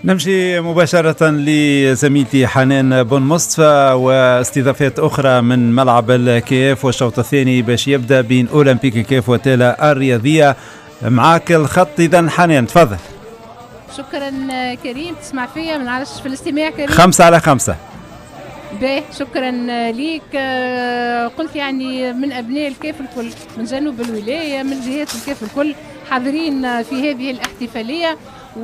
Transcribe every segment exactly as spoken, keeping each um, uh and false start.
نمشي مباشرة لزميلتي حنان بن مصطفى واستضافات أخرى من ملعب الكيف والشوط الثاني باش يبدأ بين أولمبيك الكيف وتالا الرياضية. معاك الخط إذا حنان، تفضل. شكرا كريم، تسمع فيا من عرش في الاستماع كريم. خمسة على خمسة. باهي، شكرا ليك. قلت يعني من أبناء الكيف الكل، من جنوب الولاية، من جهات الكيف الكل حاضرين في هذه الاحتفالية،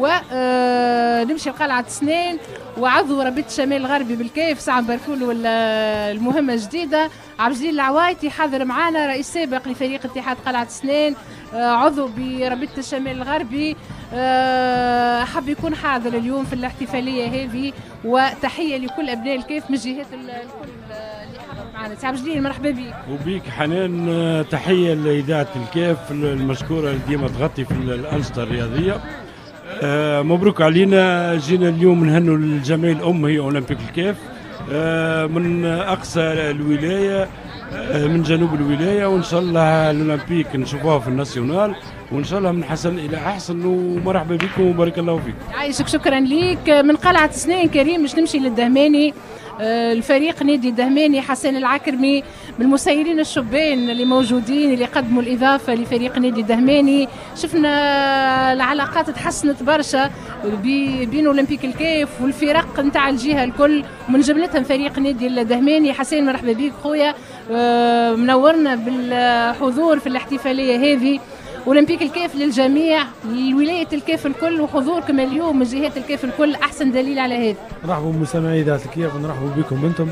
ونمشي لقلعة سنين وعضو ربيط الشمال الغربي بالكيف ساعة باركولو المهمة الجديدة. عبد الجليل العوايتي حاضر معنا، رئيس سابق لفريق اتحاد قلعة سنين، عضو بربيط الشمال الغربي، حب يكون حاضر اليوم في الاحتفالية هذه. وتحية لكل أبناء الكيف من جهات الكل اللي حضر معنا. عبد الجليل مرحبا بك. وبيك حنان، تحية لإذاعة الكيف المشكورة اللي ديما تغطي في الأنشطة الرياضية. آه مبروك علينا، جينا اليوم نهنوا الجمعية الأم هي أولمبيك الكيف آه من أقصى الولاية، آه من جنوب الولاية، وإن شاء الله الأولمبيك نشوفوها في الناسيونال، وإن شاء الله من حسن إلى أحسن. ومرحبا بكم وبارك الله فيكم. عايشك، شكرا ليك. من قلعة سنين كريم مش نمشي للدهماني. الفريق نادي الدهماني حسن العكرمي من المسيرين الشبان اللي موجودين اللي قدموا الإضافة لفريق نادي الدهماني. شفنا العلاقات تحسنت برشا بين أولمبيك الكيف والفرق نتاع الجهة الكل، ومن جملتهم فريق نادي الدهماني. حسين مرحبا بك خويا، منورنا بالحضور في الاحتفالية هذه. أولمبيك الكيف للجميع، لولاية الكيف الكل، وحضوركم اليوم من جهات الكيف الكل أحسن دليل على هذا. نرحبوا بمستمعي إذاعة الكيف ونرحبوا بكم أنتم.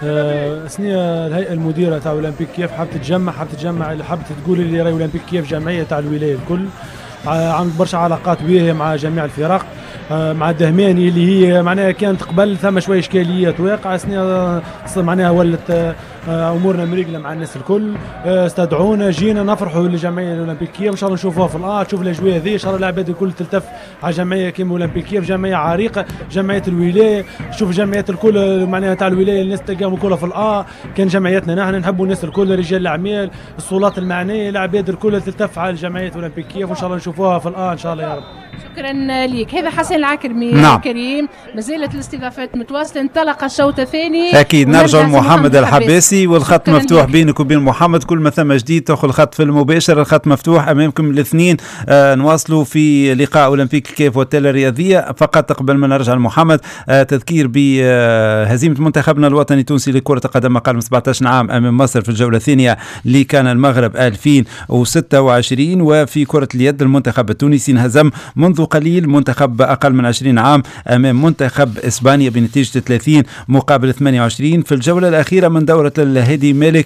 آه سنية الهيئة المديرة تاع أولمبيك كيف حابة تتجمع، حابة تتجمع اللي حابة تقول اللي راهي أولمبيك كيف جمعية تاع الولاية الكل، عملت برشا علاقات بيه مع جميع الفرق، مع الدهماني اللي هي معناها كانت قبل ثم شويه اشكاليات واقعه سنه معناها ولت امورنا مريقله مع الناس الكل. استدعونا جينا نفرحوا للجمعيه الاولمبيكيه، وان شاء الله نشوفوها في الارض، تشوف الاجواء هذه. ان شاء الله العباد الكل تلتف على جمعيه كيما اولمبيكيه، جمعيه عريقه، جمعيه الولايه. شوف الجمعيات الكل معناها تاع الولايه الناس تلقاهم كلها في الارض. كان جمعيتنا نحن نحبوا الناس الكل، رجال الاعمال، الصولات المعنيه، العباد الكل تلتف على الجمعيه الاولمبيكيه، وان شاء الله نشوفوها في الارض ان شاء الله يا رب. شكرا ليك. هذا حسن العكرمي. نعم. كريم، ما زالت الاستضافات متواصله، انطلق الشوط الثاني. اكيد نرجع لمحمد الحباسي، والخط مفتوح ليك. بينك وبين محمد، كل ما ثم جديد تاخذ الخط في المباشر. الخط مفتوح امامكم الاثنين. آه نواصلوا في لقاء اولمبيك الكيف والتالا الرياضيه. فقط قبل ما نرجع لمحمد، آه تذكير بهزيمه منتخبنا الوطني التونسي لكره القدم اقل من سبعة عشر عام امام مصر في الجوله الثانيه اللي كان المغرب ألفين وستة وعشرين. وفي كره اليد المنتخب التونسي انهزم منذ قليل منتخب أقل من عشرين عام أمام منتخب إسبانيا بنتيجة ثلاثين مقابل ثمانية وعشرين في الجولة الأخيرة من دورة الهادي مالك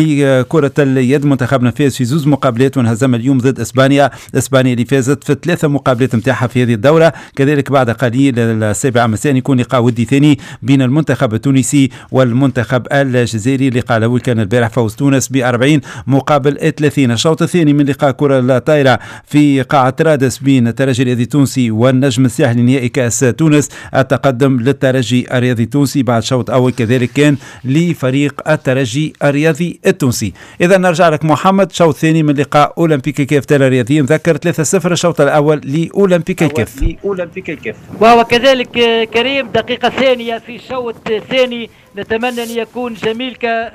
لكرة اليد. منتخبنا فاز في زوز مقابلات وانهزم اليوم ضد إسبانيا، إسبانيا اللي فازت في ثلاثة مقابلات متاعها في هذه الدورة. كذلك بعد قليل السابعة مساء يكون لقاء ودي ثاني بين المنتخب التونسي والمنتخب الجزائري. اللقاء الأول كان البارح فوز تونس بأربعين مقابل ثلاثين. الشوط الثاني من لقاء كرة الطايرة في قاعة رادس بين الترجي الرياضي التونسي والنجم الساحلي نهائي كأس تونس. التقدم للترجي الرياضي التونسي بعد شوط أول كذلك كان لفريق الترجي الرياضي التونسي. إذا نرجع لك محمد، شوط ثاني من لقاء أولمبيك الكيف تالا الرياضي، نذكر ثلاثة صفر الشوط الأول لأولمبيك الكيف. لأولمبيك الكيف. وهو كذلك كريم دقيقة ثانية في شوط ثاني، نتمنى أن يكون جميل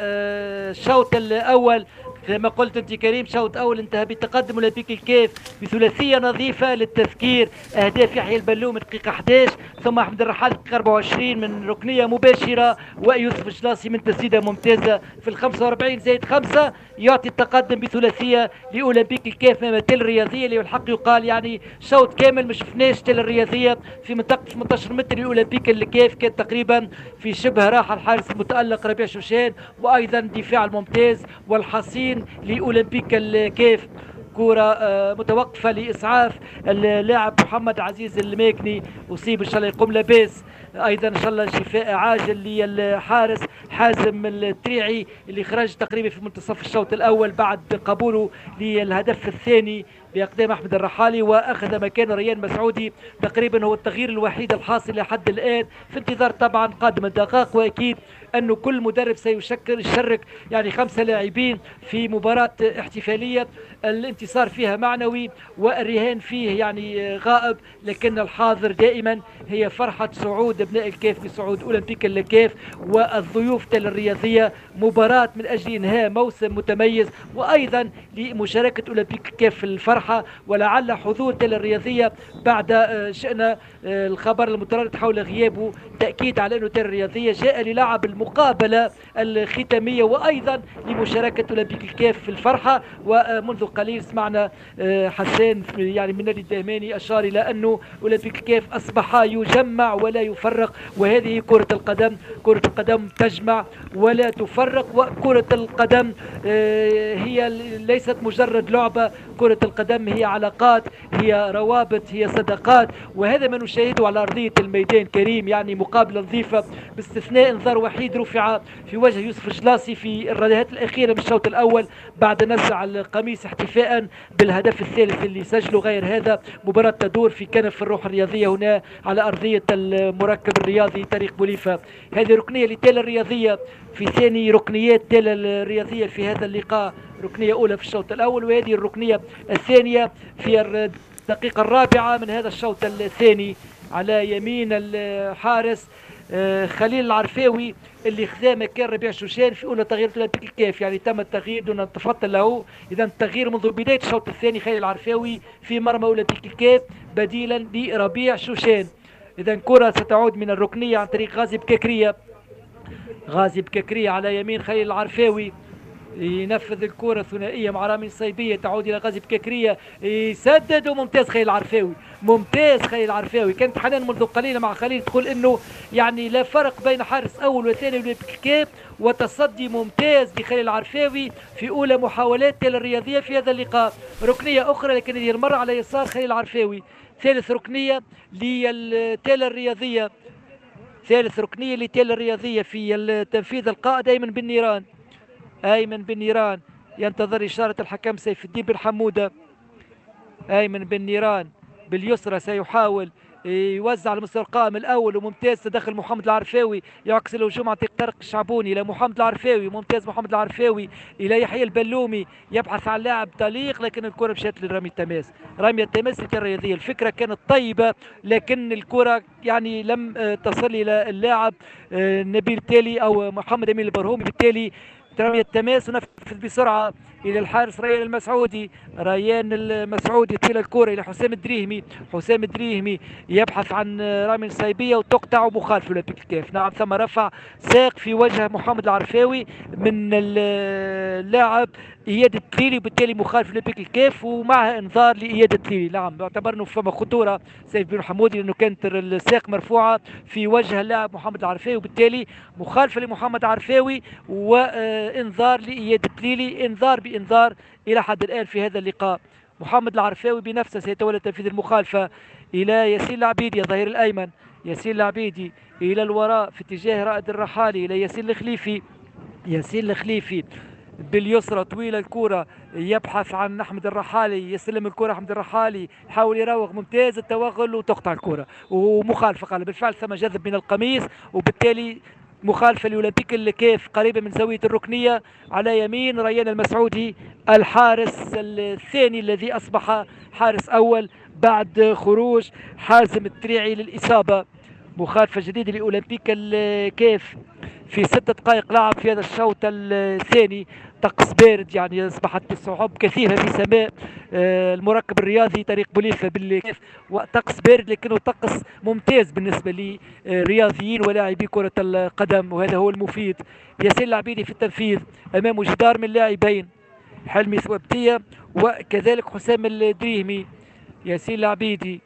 كالشوط الأول. كما قلت انت كريم، شوط اول انتهى بتقدم اولمبيك الكيف بثلاثيه نظيفه. للتذكير اهداف يحيى البلوم دقيقه أحد عشر، ثم احمد الرحال دقيقه أربعة وعشرين من ركنيه مباشره، ويوسف الشلاصي من تسديده ممتازه في ال خمسة وأربعين زائد خمسة يعطي التقدم بثلاثيه لاولمبيك الكيف امام تل الرياضيه. اللي الحق يقال يعني شوط كامل ما شفناش تل الرياضيه في منطقه ثمانية عشر متر لاولمبيك الكيف، كان تقريبا في شبه راحه الحارس المتالق ربيع شوشان، وايضا دفاع الممتاز والحصين لأولمبيك الكيف. كرة متوقفة لإسعاف اللاعب محمد عزيز الماكني، أصيب إن شاء الله يقوم لاباس. أيضا إن شاء الله شفاء عاجل للحارس حازم التريعي اللي خرج تقريبا في منتصف الشوط الأول بعد قبوله للهدف الثاني باقدام احمد الرحالي واخذ مكان ريان مسعودي. تقريبا هو التغيير الوحيد الحاصل لحد الان، في انتظار طبعا قادم الدقائق. واكيد انه كل مدرب سيشكل يشارك يعني خمسه لاعبين في مباراه احتفاليه الانتصار فيها معنوي والرهان فيه يعني غائب، لكن الحاضر دائما هي فرحه صعود ابناء الكاف بصعود اولمبيك الكاف والضيوف تل الرياضيه. مباراه من اجل انهاء موسم متميز وايضا لمشاركه اولمبيك الكاف في الفرحه، ولعل حضور تل الرياضيه بعد شأن الخبر المتردد حول غيابه تاكيد على انه تل الرياضيه جاء للعب المقابله الختاميه وايضا لمشاركه اولمبيك الكاف في الفرحه. ومنذ قليل سمعنا حسان يعني من نادي الدهماني اشار الى انه اولمبيك الكاف اصبح يجمع ولا يفرق، وهذه كره القدم. كره القدم تجمع ولا تفرق، وكره القدم هي ليست مجرد لعبه، كره القدم هي علاقات، هي روابط، هي صداقات، وهذا ما نشاهده على ارضيه الميدان كريم. يعني مقابله نظيفه باستثناء انذار وحيد رفع في وجه يوسف الجلاصي في الركلات الاخيره من الشوط الاول بعد نزع القميص احتفاء بالهدف الثالث اللي سجله. غير هذا مباراه تدور في كنف الروح الرياضيه هنا على ارضيه المركب الرياضي طريق بوليفه. هذه ركنيه لتيل الرياضيه في ثاني ركنيات تيل الرياضيه في هذا اللقاء، ركنيه اولى في الشوط الاول وهذه الركنيه الثانيه في الدقيقه الرابعه من هذا الشوط الثاني على يمين الحارس خليل العرفاوي اللي خذا مكان ربيع شوشان في اولى تغيير اولمبيك الكاف. يعني تم التغيير دون ان تفضل له، اذا التغيير منذ بدايه الشوط الثاني خليل العرفاوي في مرمى اولمبيك الكاف بديلا لربيع شوشان. اذا كره ستعود من الركنيه عن طريق غازي بككريه. غازي بككريه على يمين خليل العرفاوي ينفذ الكرة ثنائية مع رامي الصيبية، تعود إلى غازي بككرية يسدد وممتاز خليل العرفاوي. ممتاز خليل العرفاوي. كانت حنان منذ قليل مع خليل تقول انه يعني لا فرق بين حارس اول وثاني بالكيف، وتصدي ممتاز لخليل العرفاوي في اولى محاولات تيل الرياضيه في هذا اللقاء. ركنيه اخرى لكن هذه المره على يسار خليل العرفاوي. ثالث ركنيه لتيل الرياضيه. ثالث ركنيه لتيل الرياضيه في التنفيذ القائد ايمن بن نيران. ايمن بن نيران ينتظر اشاره الحكم سيف الدين بن حموده. ايمن بن نيران باليسرى سيحاول يوزع على مستوى القائم الاول وممتاز تدخل محمد العرفاوي يعكس الهجوم عن طريق طارق الشعبوني الى محمد العرفاوي. ممتاز محمد العرفاوي الى يحيى البلومي يبحث عن لاعب طليق لكن الكره مشات لرامي التماس. رامي التماس في الرياضيه. الفكره كانت طيبه لكن الكره يعني لم تصل الى اللاعب نبيل تالي او محمد امين البرهومي، بالتالي رمي التماس ونفذ بسرعه الى الحارس ريان المسعودي. ريان المسعودي طيل الكره الى حسام الدريهمي. حسام الدريهمي يبحث عن رامي الصيبيه وتقطع مخالف اولمبيك الكاف. نعم ثم رفع ساق في وجه محمد العرفاوي من اللاعب اياد التليلي وبالتالي مخالف اولمبيك الكاف ومعها انذار لاياد التليلي. نعم يعتبر انه فما خطوره سيف بن حمودي لانه كانت الساق مرفوعه في وجه اللاعب محمد العرفاوي وبالتالي مخالفه لمحمد العرفاوي وانذار لاياد التليلي. انذار بانذار الى حد الان في هذا اللقاء. محمد العرفاوي بنفسه سيتولى تنفيذ المخالفه الى ياسين العبيدي الظهير الايمن. ياسين العبيدي الى الوراء في اتجاه رائد الرحالي الى ياسين الخليفي. ياسين الخليفي باليسرى طويله الكره يبحث عن احمد الرحالي يستلم الكره. احمد الرحالي يحاول يراوغ ممتاز التوغل وتقطع الكره ومخالفه قال بالفعل ثم جذب من القميص وبالتالي مخالفه لاولمبيك الكاف قريبه من زاويه الركنيه على يمين ريان المسعودي الحارس الثاني الذي اصبح حارس اول بعد خروج حازم التريعي للاصابه. مخالفه جديده لاولمبيك الكاف في ست دقائق لعب في هذا الشوط الثاني. طقس بارد يعني اصبحت السحب كثيفه في سماء المركب الرياضي طريق بوليفه بالكاف وطقس بارد لكنه طقس ممتاز بالنسبه لرياضيين ولاعبي كره القدم وهذا هو المفيد. ياسين العبيدي في التنفيذ امامه جدار من لاعبين حلمي ثوابتيه وكذلك حسام الدريهمي. ياسين العبيدي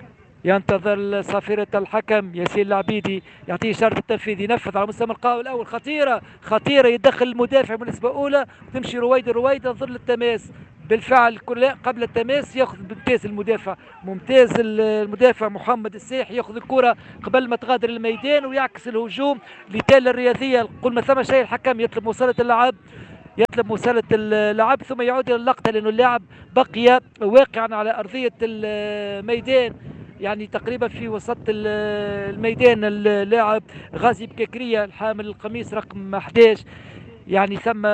ينتظر صافرة الحكم. ياسين العبيدي يعطيه إشارة التنفيذ ينفذ على مستوى القائم الأول. خطيرة خطيرة يدخل المدافع بالنسبة أولى وتمشي رويدة رويدة ظل التماس. بالفعل قبل التماس ياخذ ممتاز المدافع ممتاز المدافع محمد السيح ياخذ الكرة قبل ما تغادر الميدان ويعكس الهجوم لتال الرياضية. قل ما ثم شيء الحكم يطلب مواصلة اللعب. يطلب مساله اللعب ثم يعود الى اللقطه، لانه اللاعب بقي واقعا على ارضيه الميدان، يعني تقريبا في وسط الميدان. اللاعب غازي بككرية الحامل القميص رقم أحد عشر، يعني ثم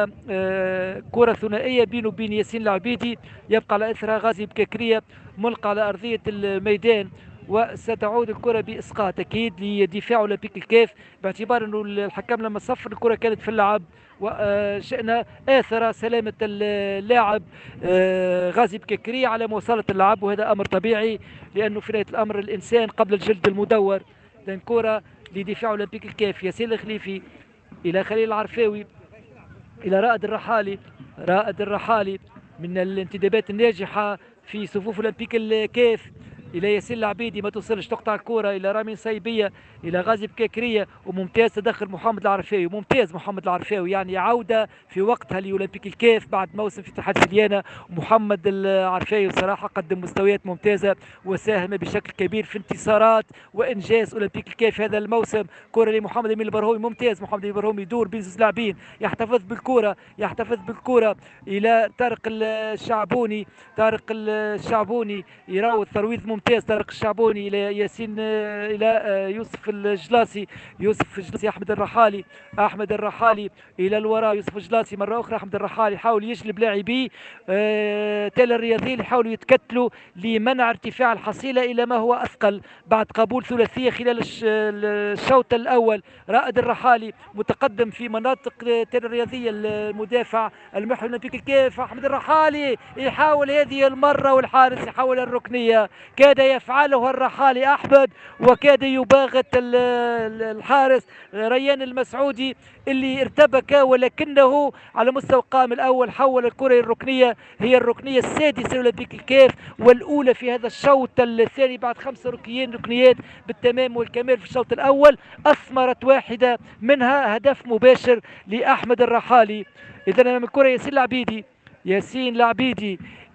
كرة ثنائية بينه وبين ياسين العبيدي، يبقى على اثرها غازي بككرية ملقى على ارضية الميدان، وستعود الكرة بإسقاط أكيد لدفاع أولمبيك الكاف، باعتبار أنه الحكم لما صفر الكرة كانت في اللعب وشأنها آثر سلامة اللاعب غازي بككري على مواصلة اللعب، وهذا أمر طبيعي لأنه في نهاية الأمر الإنسان قبل الجلد المدور. إذن كرة لدفاع أولمبيك الكاف، ياسين الخليفي إلى خليل العرفاوي إلى رائد الرحالي، رائد الرحالي من الانتدابات الناجحة في صفوف أولمبيك الكاف، الى ياسين العبيدي ما توصلش، تقطع الكره الى رامي نسيبيه الى غازي بكاكريه، وممتاز تدخل محمد العرفاوي، ممتاز محمد العرفاوي، يعني عوده في وقتها لاولمبيك الكاف بعد موسم في اتحاد سليانه. ومحمد العرفاوي صراحه قدم مستويات ممتازه وساهم بشكل كبير في انتصارات وانجاز اولمبيك الكاف هذا الموسم. كره لمحمد امين البرهومي، ممتاز محمد امين البرهومي، يدور بين زوج لاعبين، يحتفظ بالكره يحتفظ بالكره الى طارق الشعبوني، طارق الشعبوني يراوض ترويض ممتاز طارق الشعبوني الى ياسين الى يوسف الجلاسي، يوسف الجلاسي احمد الرحالي، احمد الرحالي الى الوراء، يوسف الجلاسي مره اخرى، احمد الرحالي يحاول يجلب لاعبي آه تال الرياضيين يحاولوا يتكتلوا لمنع ارتفاع الحصيله الى ما هو اثقل بعد قبول ثلاثيه خلال الشوط الاول. رائد الرحالي متقدم في مناطق تال الرياضيه، المدافع المحور الاولمبيك الكاف احمد الرحالي يحاول هذه المره والحارس يحاول الركنيه، كاد يفعله الرحالي أحمد وكاد يباغت الحارس ريان المسعودي اللي ارتبك، ولكنه على مستوى القائم الأول حول الكرة الركنية، هي الركنية السادسة لأولمبيك الكاف والأولى في هذا الشوط الثاني بعد خمس ركنيين ركنيات بالتمام والكمال في الشوط الأول، أثمرت واحدة منها هدف مباشر لأحمد الرحالي. إذا أمام الكرة ياسين العبيدي، ياسين العبيدي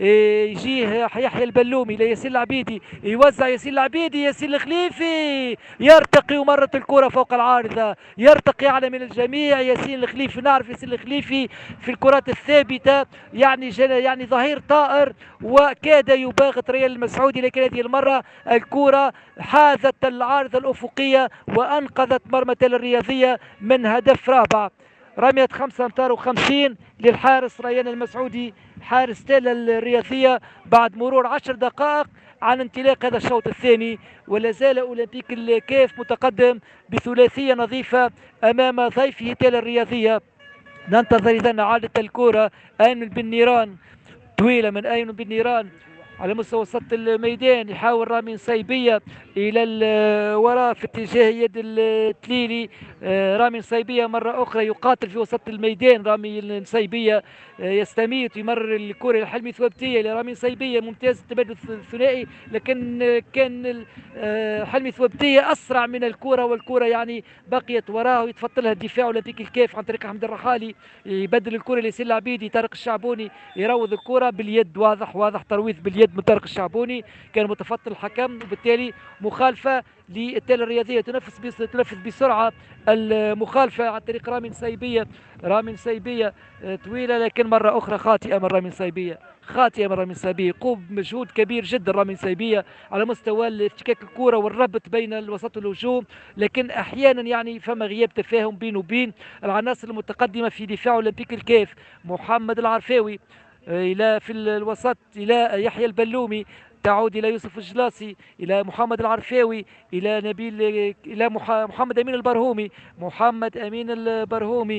يجيه يحيى البلومي لياسين العبيدي، يوزع ياسين العبيدي، ياسين الخليفي يرتقي ومرت الكرة فوق العارضة، يرتقي أعلى من الجميع ياسين الخليفي. نعرف ياسين الخليفي في الكرات الثابتة يعني يعني ظهير طائر، وكاد يباغت ريال المسعودي، لكن هذه المرة الكرة حاذت العارضة الأفقية وأنقذت مرمى تل الرياضية من هدف رابع. رمية خمسة أمتار وخمسين للحارس ريان المسعودي حارس تل الرياضية بعد مرور عشر دقائق عن انطلاق هذا الشوط الثاني، ولا زال أولمبيك الكاف متقدم بثلاثية نظيفة أمام ضيفه تل الرياضية. ننتظر إذن عادة الكرة، أيمن بن نيران، طويلة من أيمن بن نيران على مستوى وسط الميدان، يحاول رامي نسيبية إلى الوراء في اتجاه يد التليلي، رامي نسيبية مرة أخرى يقاتل في وسط الميدان، رامي نسيبية يستميت يمرر الكرة لحلمي ثوابتية إلى رامي نسيبية، ممتاز التبادل الثنائي، لكن كان حلمي ثوابتية أسرع من الكرة والكرة يعني بقيت وراه، يتفضلها الدفاع أولمبيك الكاف عن طريق أحمد الرحالي، يبدل الكرة لياسين العبيدي، طارق الشعبوني يروض الكرة باليد، واضح واضح ترويض باليد من طارق الشعبوني، كان متفضل الحكم، وبالتالي مخالفة للتال الرياضية تنفس تنفذ بسرعة المخالفة عن طريق رامي نسيبية، رامي نسيبية طويلة لكن مرة أخرى خاطئة من رامي نسيبية، خاطئة من رامي نسيبية، قوم بمجهود كبير جدا رامي نسيبية على مستوى افتكاك الكرة والربط بين الوسط والهجوم، لكن أحيانا يعني فما غياب تفاهم بينه وبين العناصر المتقدمة في دفاع أولمبيك الكاف. محمد العرفاوي إلى في الوسط إلى يحيى البلومي، تعود إلى يوسف الجلاسي إلى محمد العرفاوي إلى نبيل إلى محمد أمين البرهومي، محمد أمين البرهومي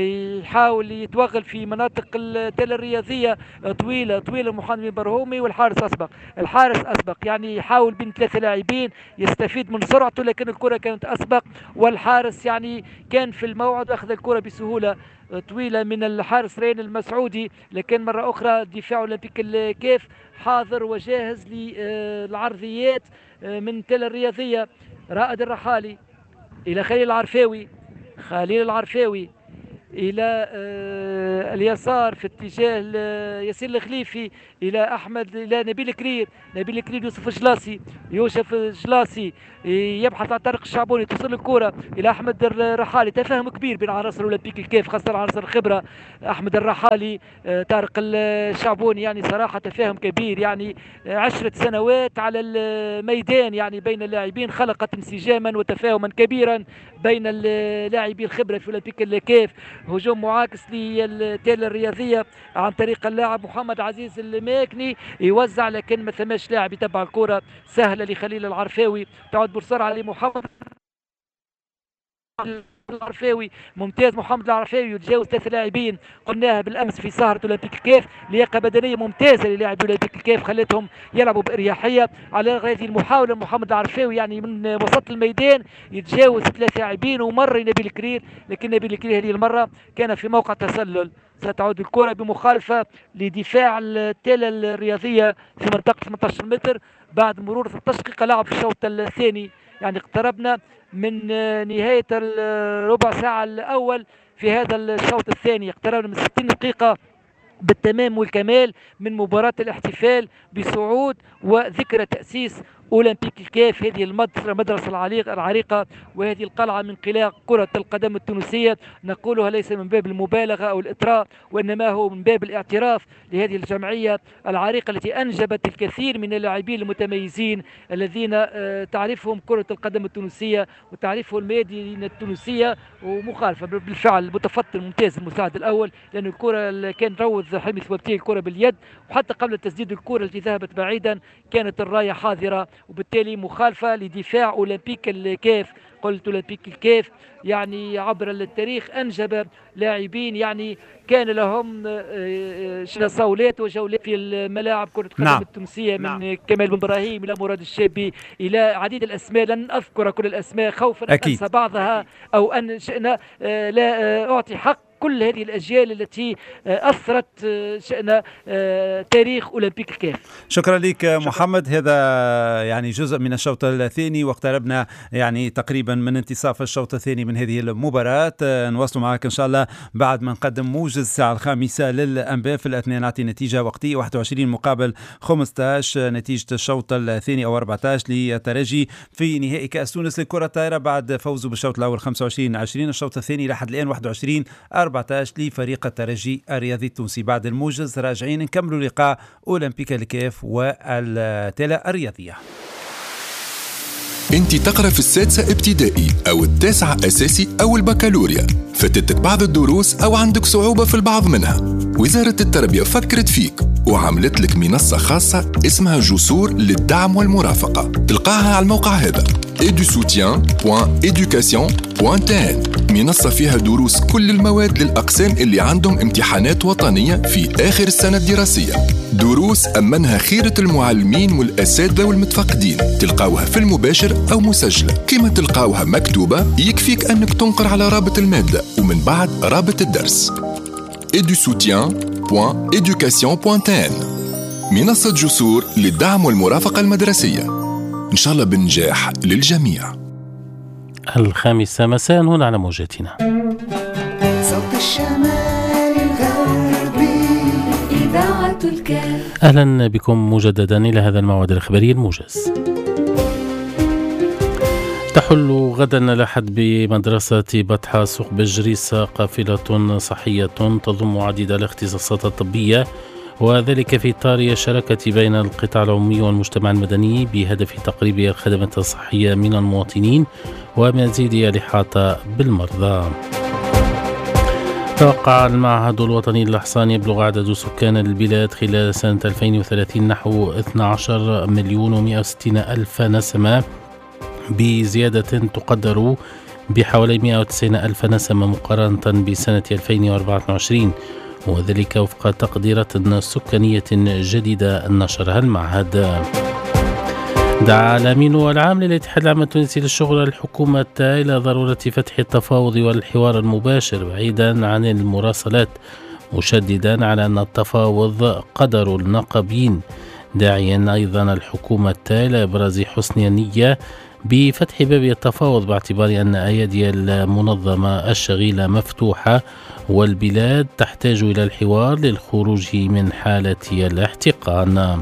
يحاول يتوغل في مناطق التل الرياضية، طويلة طويلة محمد أمين البرهومي، والحارس أسبق، الحارس أسبق يعني يحاول بين ثلاثة لاعبين يستفيد من سرعته، لكن الكرة كانت أسبق والحارس يعني كان في الموعد وأخذ الكرة بسهولة، طويلة من الحارس رين المسعودي، لكن مرة أخرى دفاع أولمبيك الكاف حاضر وجاهز للعرضيات من تل الرياضية. رائد الرحالي إلى خليل العرفاوي، خليل العرفاوي إلى آه اليسار في اتجاه ياسين الخليفي، إلى أحمد، إلى نبيل كرير، نبيل كرير يوسف جلاسي، يوسف جلاسي يبحث عن طارق الشعبوني، توصل الكرة إلى أحمد الرحالي. تفاهم كبير بين عناصر أولمبيك الكيف، خاصة عناصر الخبرة، أحمد الرحالي آه طارق الشعبوني، يعني صراحة تفاهم كبير، يعني عشرة سنوات على الميدان يعني بين اللاعبين، خلقت انسجاما وتفاهما كبيرا بين اللاعبين الخبرة في أولمبيك الكيف. هجوم معاكس للتالي الرياضية عن طريق اللاعب محمد عزيز الماكني، يوزع لكن ما ثماش لاعب يتبع الكرة، سهلة لخليل العرفاوي، تعود بسرعة لمحمد العرفاوي، ممتاز محمد العرفاوي، يتجاوز ثلاث لاعبين قلناها بالامس في سهره اولمبيك الكيف، لياقه بدنيه ممتازه للاعبي اولمبيك الكيف خلتهم يلعبوا باريحيه. على هذه المحاوله محمد العرفاوي يعني من وسط الميدان يتجاوز ثلاث لاعبين ومر نبيل كرير، لكن نبيل كرير هذه المره كان في موقع تسلل. ستعود الكره بمخالفه لدفاع التالة الرياضيه في منطقه ثمانية عشر متر بعد مرور ثلاثة عشر دقيقه لعب في الشوط الثاني، يعني اقتربنا من نهاية الربع ساعة الأول في هذا الشوط الثاني، اقتربنا من ستين دقيقة بالتمام والكمال من مباراة الاحتفال بصعود وذكرى تأسيس أولمبيك الكيف، هذه المدرسة العريقة وهذه القلعة من قلاع كرة القدم التونسية. نقولها ليس من باب المبالغة أو الإطراء، وإنما هو من باب الاعتراف لهذه الجمعية العريقة التي أنجبت الكثير من اللاعبين المتميزين الذين تعرفهم كرة القدم التونسية وتعرفهم الميادين التونسية. ومخالفة بالفعل متفطن ممتاز المساعد الأول، لأن الكرة كان روض حلمي ثوابتي الكرة باليد، وحتى قبل تسديد الكرة التي ذهبت بعيدا كانت الراية حاضرة، وبالتالي مخالفة لدفاع أولمبيك الكيف. قلت أولمبيك الكيف يعني عبر التاريخ أنجب لاعبين يعني كان لهم صولات وجولات في الملاعب كرة القدم نعم. التونسية من نعم. كمال بن إبراهيم إلى مراد الشابي إلى عديد الأسماء، لن أذكر كل الأسماء خوفا أن أنسى بعضها أو أن شئنا لا أعطي حق كل هذه الأجيال التي أثرت شأن تاريخ أولمبيك الكيف. شكرا لك محمد، هذا يعني جزء من الشوط الثاني، واقتربنا يعني تقريبا من انتصاف الشوط الثاني من هذه المباراة. نواصل معك إن شاء الله بعد ما نقدم موجز الساعة الخامسة للأنباء. في الأثناء نعطي نتيجة وقتية واحد وعشرين مقابل خمسة عشر نتيجة الشوط الثاني أو أربعة عشر للترجي في نهائي كأس تونس للكرة الطائرة بعد فوزه بالشوط الأول خمسة وعشرين عشرين. الشوط الثاني لحد الآن واحد وعشرين أربعة عشر لفريق الترجي الرياضي التونسي. بعد الموجز راجعين نكملوا لقاء أولمبيك الكيف والتالة الرياضية. انت تقرأ في السادسة ابتدائي أو التاسعة أساسي أو البكالوريا، فاتتك بعض الدروس أو عندك صعوبة في البعض منها، وزارة التربية فكرت فيك وعملت لك منصة خاصة اسمها جسور للدعم والمرافقة. تلقاها على الموقع هذا edusoutien point education point t n. منصة فيها دروس كل المواد للأقسام اللي عندهم امتحانات وطنية في آخر السنة الدراسية. دروس أمنها خيرة المعلمين والأساتذة والمتفقدين، تلقاوها في المباشر أو مسجلة. كما تلقاوها مكتوبة يكفيك أنك تنقر على رابط المادة ومن بعد رابط الدرس edusoutien point education point t n. منصة جسور للدعم والمرافقة المدرسية، إن شاء الله بنجاح للجميع. الخامسة مساء هنا على موجتنا صوت الشمال الغربي إذاعة الكاف. أهلا بكم مجددا إلى هذا الموعد الإخباري الموجز. تحل غدا الأحد بمدرسة بطحة سوق بجريسة قافلة صحية تضم عديد الاختصاصات الطبية، وذلك في إطار الشراكة بين القطاع العمومي والمجتمع المدني بهدف تقريب الخدمات الصحية من المواطنين ومزيد الإحاطة بالمرضى. توقع المعهد الوطني للإحصاء يبلغ عدد سكان البلاد خلال سنة ألفين وثلاثين نحو اثني عشر مليون ومئة وستين ألف نسمة، بزيادة تقدر بحوالي مئة وتسعين ألف نسمة مقارنة بسنة ألفين وأربعة وعشرين، وذلك وفق تقديرات سكانية جديدة نشرها المعهد. دعا الأمين العام للاتحاد العام التونسي للشغل الحكومة إلى ضرورة فتح التفاوض والحوار المباشر بعيدا عن المراسلات، مشددا على أن التفاوض قدر النقابين داعيا أيضا الحكومة إلى إبراز حسن النية بفتح باب التفاوض باعتبار أن أيادي المنظمة الشغيلة مفتوحة والبلاد تحتاج إلى الحوار للخروج من حالة الاحتقان.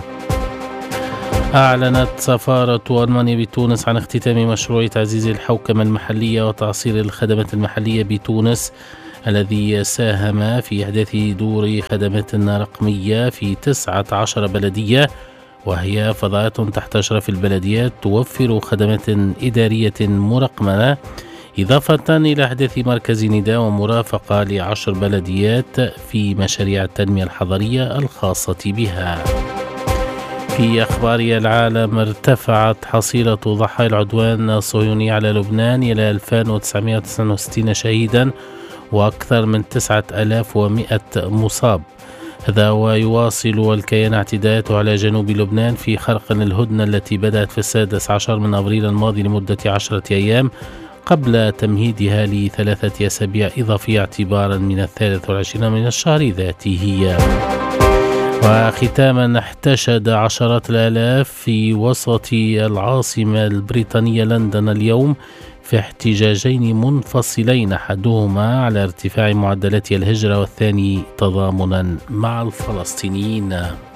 أعلنت سفارة ألمانيا بتونس عن اختتام مشروع تعزيز الحوكمة المحلية وتعصير الخدمات المحلية بتونس الذي ساهم في إحداث دور خدمات رقمية في تسعة عشر بلدية، وهي فضاءات تحت أشراف البلديات توفر خدمات إدارية مرقمنة، إضافة إلى إحداث مركز نداء ومرافقة لعشر بلديات في مشاريع التنمية الحضرية الخاصة بها. في أخبار العالم، ارتفعت حصيلة ضحايا العدوان الصهيوني على لبنان إلى ألفين وتسعمائة وتسعة وستين شهيدا وأكثر من تسعة آلاف ومئة مصاب. هذا ويواصل الكيان اعتداءاته على جنوب لبنان في خرق الهدنة التي بدأت في السادس عشر من أبريل الماضي لمدة عشرة أيام قبل تمهيدها لثلاثة أسابيع إضافية اعتبارا من الثالث والعشرين من الشهر ذاته. وختاما، احتشد عشرات الآلاف في وسط العاصمة البريطانية لندن اليوم في احتجاجين منفصلين، أحدهما على ارتفاع معدلات الهجرة والثاني تضامنا مع الفلسطينيين.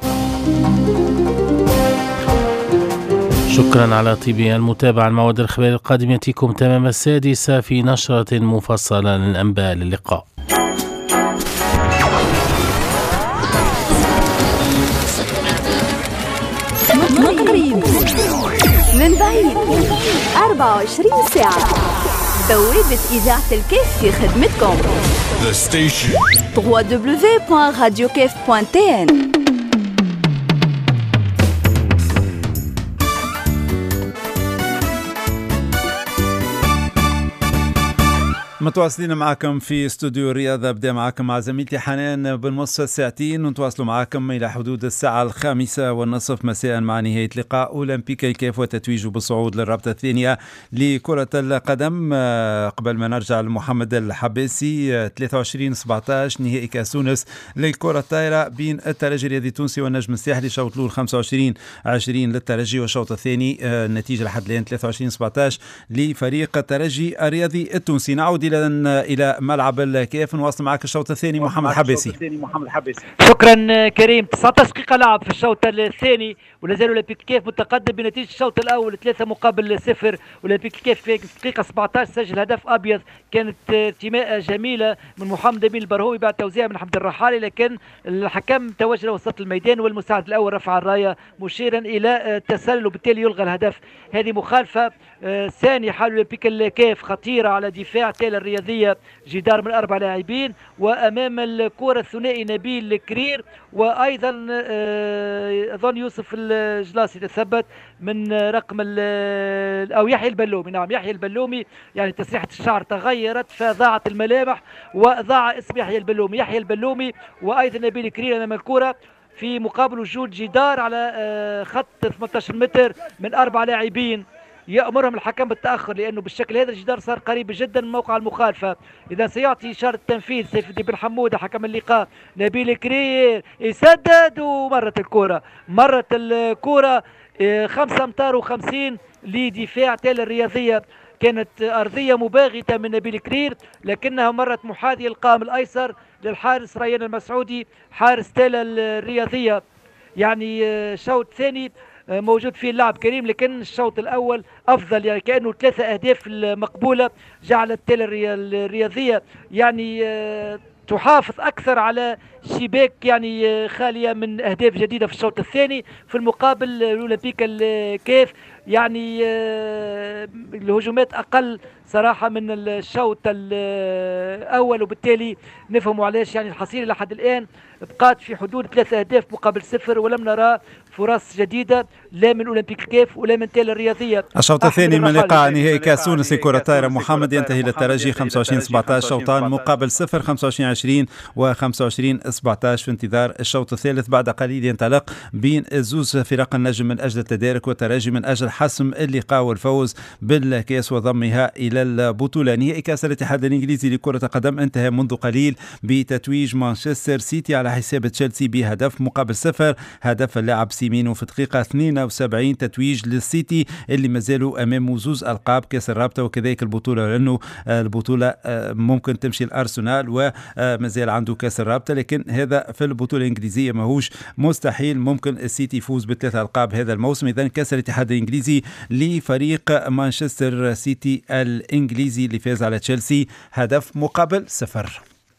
شكرا على طيب المتابعة. المواد الخبرية القادمة يأتيكم تمام السادسة في نشرة مفصلة للأنباء. اللقاء. من قريب من بعيد أربعة وعشرين ساعة، بوابة إذاعة الكيف في خدمتكم. The station دبليو دبليو دبليو دوت راديو كيف دوت تي إن. متواصلين معكم في استوديو الرياضة. بدأ معكم مع زميلتي حنان بالنص ساعتين، ونتواصلوا معكم إلى حدود الساعة الخامسة والنصف مساء مع نهاية لقاء أولمبيك الكيف وتتويجه بالصعود للرابطة الثانية لكرة القدم. قبل ما نرجع لمحمد الحباسي، ثلاثة وعشرين سبعة عشر نهائي كأس تونس للكرة الطايرة بين الترجي الرياضي التونسي والنجم الساحلي. شوط الأول خمسة وعشرين عشرين للترجي، والشوط الثاني النتيجة لحد الآن ثلاثة وعشرين سبعة عشر لفريق الترجي الرياضي التونسي. نعود إلى إلى ملعب الكيف، نواصل معك الشوط الثاني محمد حباسي. شكرا كريم. تسعة عشر دقيقة لعب في الشوط الثاني، ولا زال اولمبيك الكيف متقدم بنتيجة الشوط الأول ثلاثة مقابل صفر. اولمبيك الكيف في الدقيقة سبعة عشر سجل هدف أبيض، كانت ارتماء جميلة من محمد أمين البرهوي بعد توزيع من حمد الرحالي، لكن الحكم توجه وسط الميدان والمساعد الأول رفع الراية مشيرا إلى التسلل، وبالتالي يلغى الهدف. هذه مخالفة ثانية حال اولمبيك الكيف خطيرة على دفاع تيل الرياضية، جدار من أربع لاعبين، وأمام الكرة الثنائي نبيل كرير، وأيضا أظن يوسف الجلاسي تثبت من رقم أو يحيى البلومي. نعم يحيى البلومي، يعني تسريحة الشعر تغيرت فضاعت الملامح وضاع اسم يحيى البلومي. يحيى البلومي وأيضا نبيل كرير أمام الكرة في مقابل وجود جدار على خط ثمانية عشر متر من أربع لاعبين. يأمرهم الحكم بالتأخر لأنه بالشكل هذا الجدار صار قريب جدا من موقع المخالفة. إذا سيعطي إشارة تنفيذ سيف الدين بن حمودة حكم اللقاء. نبيل كرير يسدد ومرت الكرة مرت الكرة خمسة أمتار وخمسين لدفاع تيل الرياضية. كانت أرضية مباغتة من نبيل كرير، لكنها مرت محاذية القائم الأيسر للحارس ريان المسعودي حارس تيل الرياضية. يعني شوط ثاني موجود فيه اللعب كريم، لكن الشوط الأول أفضل، يعني كأنه ثلاثة أهداف مقبولة جعلت تيل الرياضية يعني تحافظ أكثر على شباك يعني خالية من أهداف جديدة في الشوط الثاني. في المقابل الأولمبيك الكيف يعني الهجومات أقل صراحة من الشوط الأول، وبالتالي نفهموا علاش يعني الحصيلة لحد الآن بقات في حدود ثلاثة أهداف مقابل صفر، ولم نرى فرص جديدة لا من أولمبيك الكيف ولا من تيل الرياضية. الشوط الثاني من لقاء نهائي كأس تونس لكرة الطائرة محمد ينتهي للترجي خمسة وعشرين سبعة عشر شوطان مقابل صفر، خمسة وعشرين عشرين وخمسة وعشرين سبعة عشر في انتظار الشوط الثالث. بعد قليل ينطلق بين الزوز فرق النجم من أجل التدارك والترجي من أجل حسم اللقاء والفوز بالكاس وضمها إلى البطولة. نهائي كأس الاتحاد الإنجليزي لكرة القدم انتهى منذ قليل بتتويج مانشستر سيتي على حساب تشيلسي بهدف مقابل صفر. هدف اللاعب سيمينو في دقيقة اثنين وسبعين تتويج للسيتي اللي مازالوا أمامه زوز ألقاب كأس الرابطة وكذلك البطولة، لأنه البطولة ممكن تمشي الأرسنال ومازال عنده كأس الرابطة، لكن هذا في البطولة الإنجليزية ماهوش مستحيل. ممكن السيتي يفوز بثلاث ألقاب هذا الموسم. إذن كأس الاتحاد الإنجليزي لفريق مانشستر سيتي الإنجليزي اللي فاز على تشيلسي هدف مقابل صفر.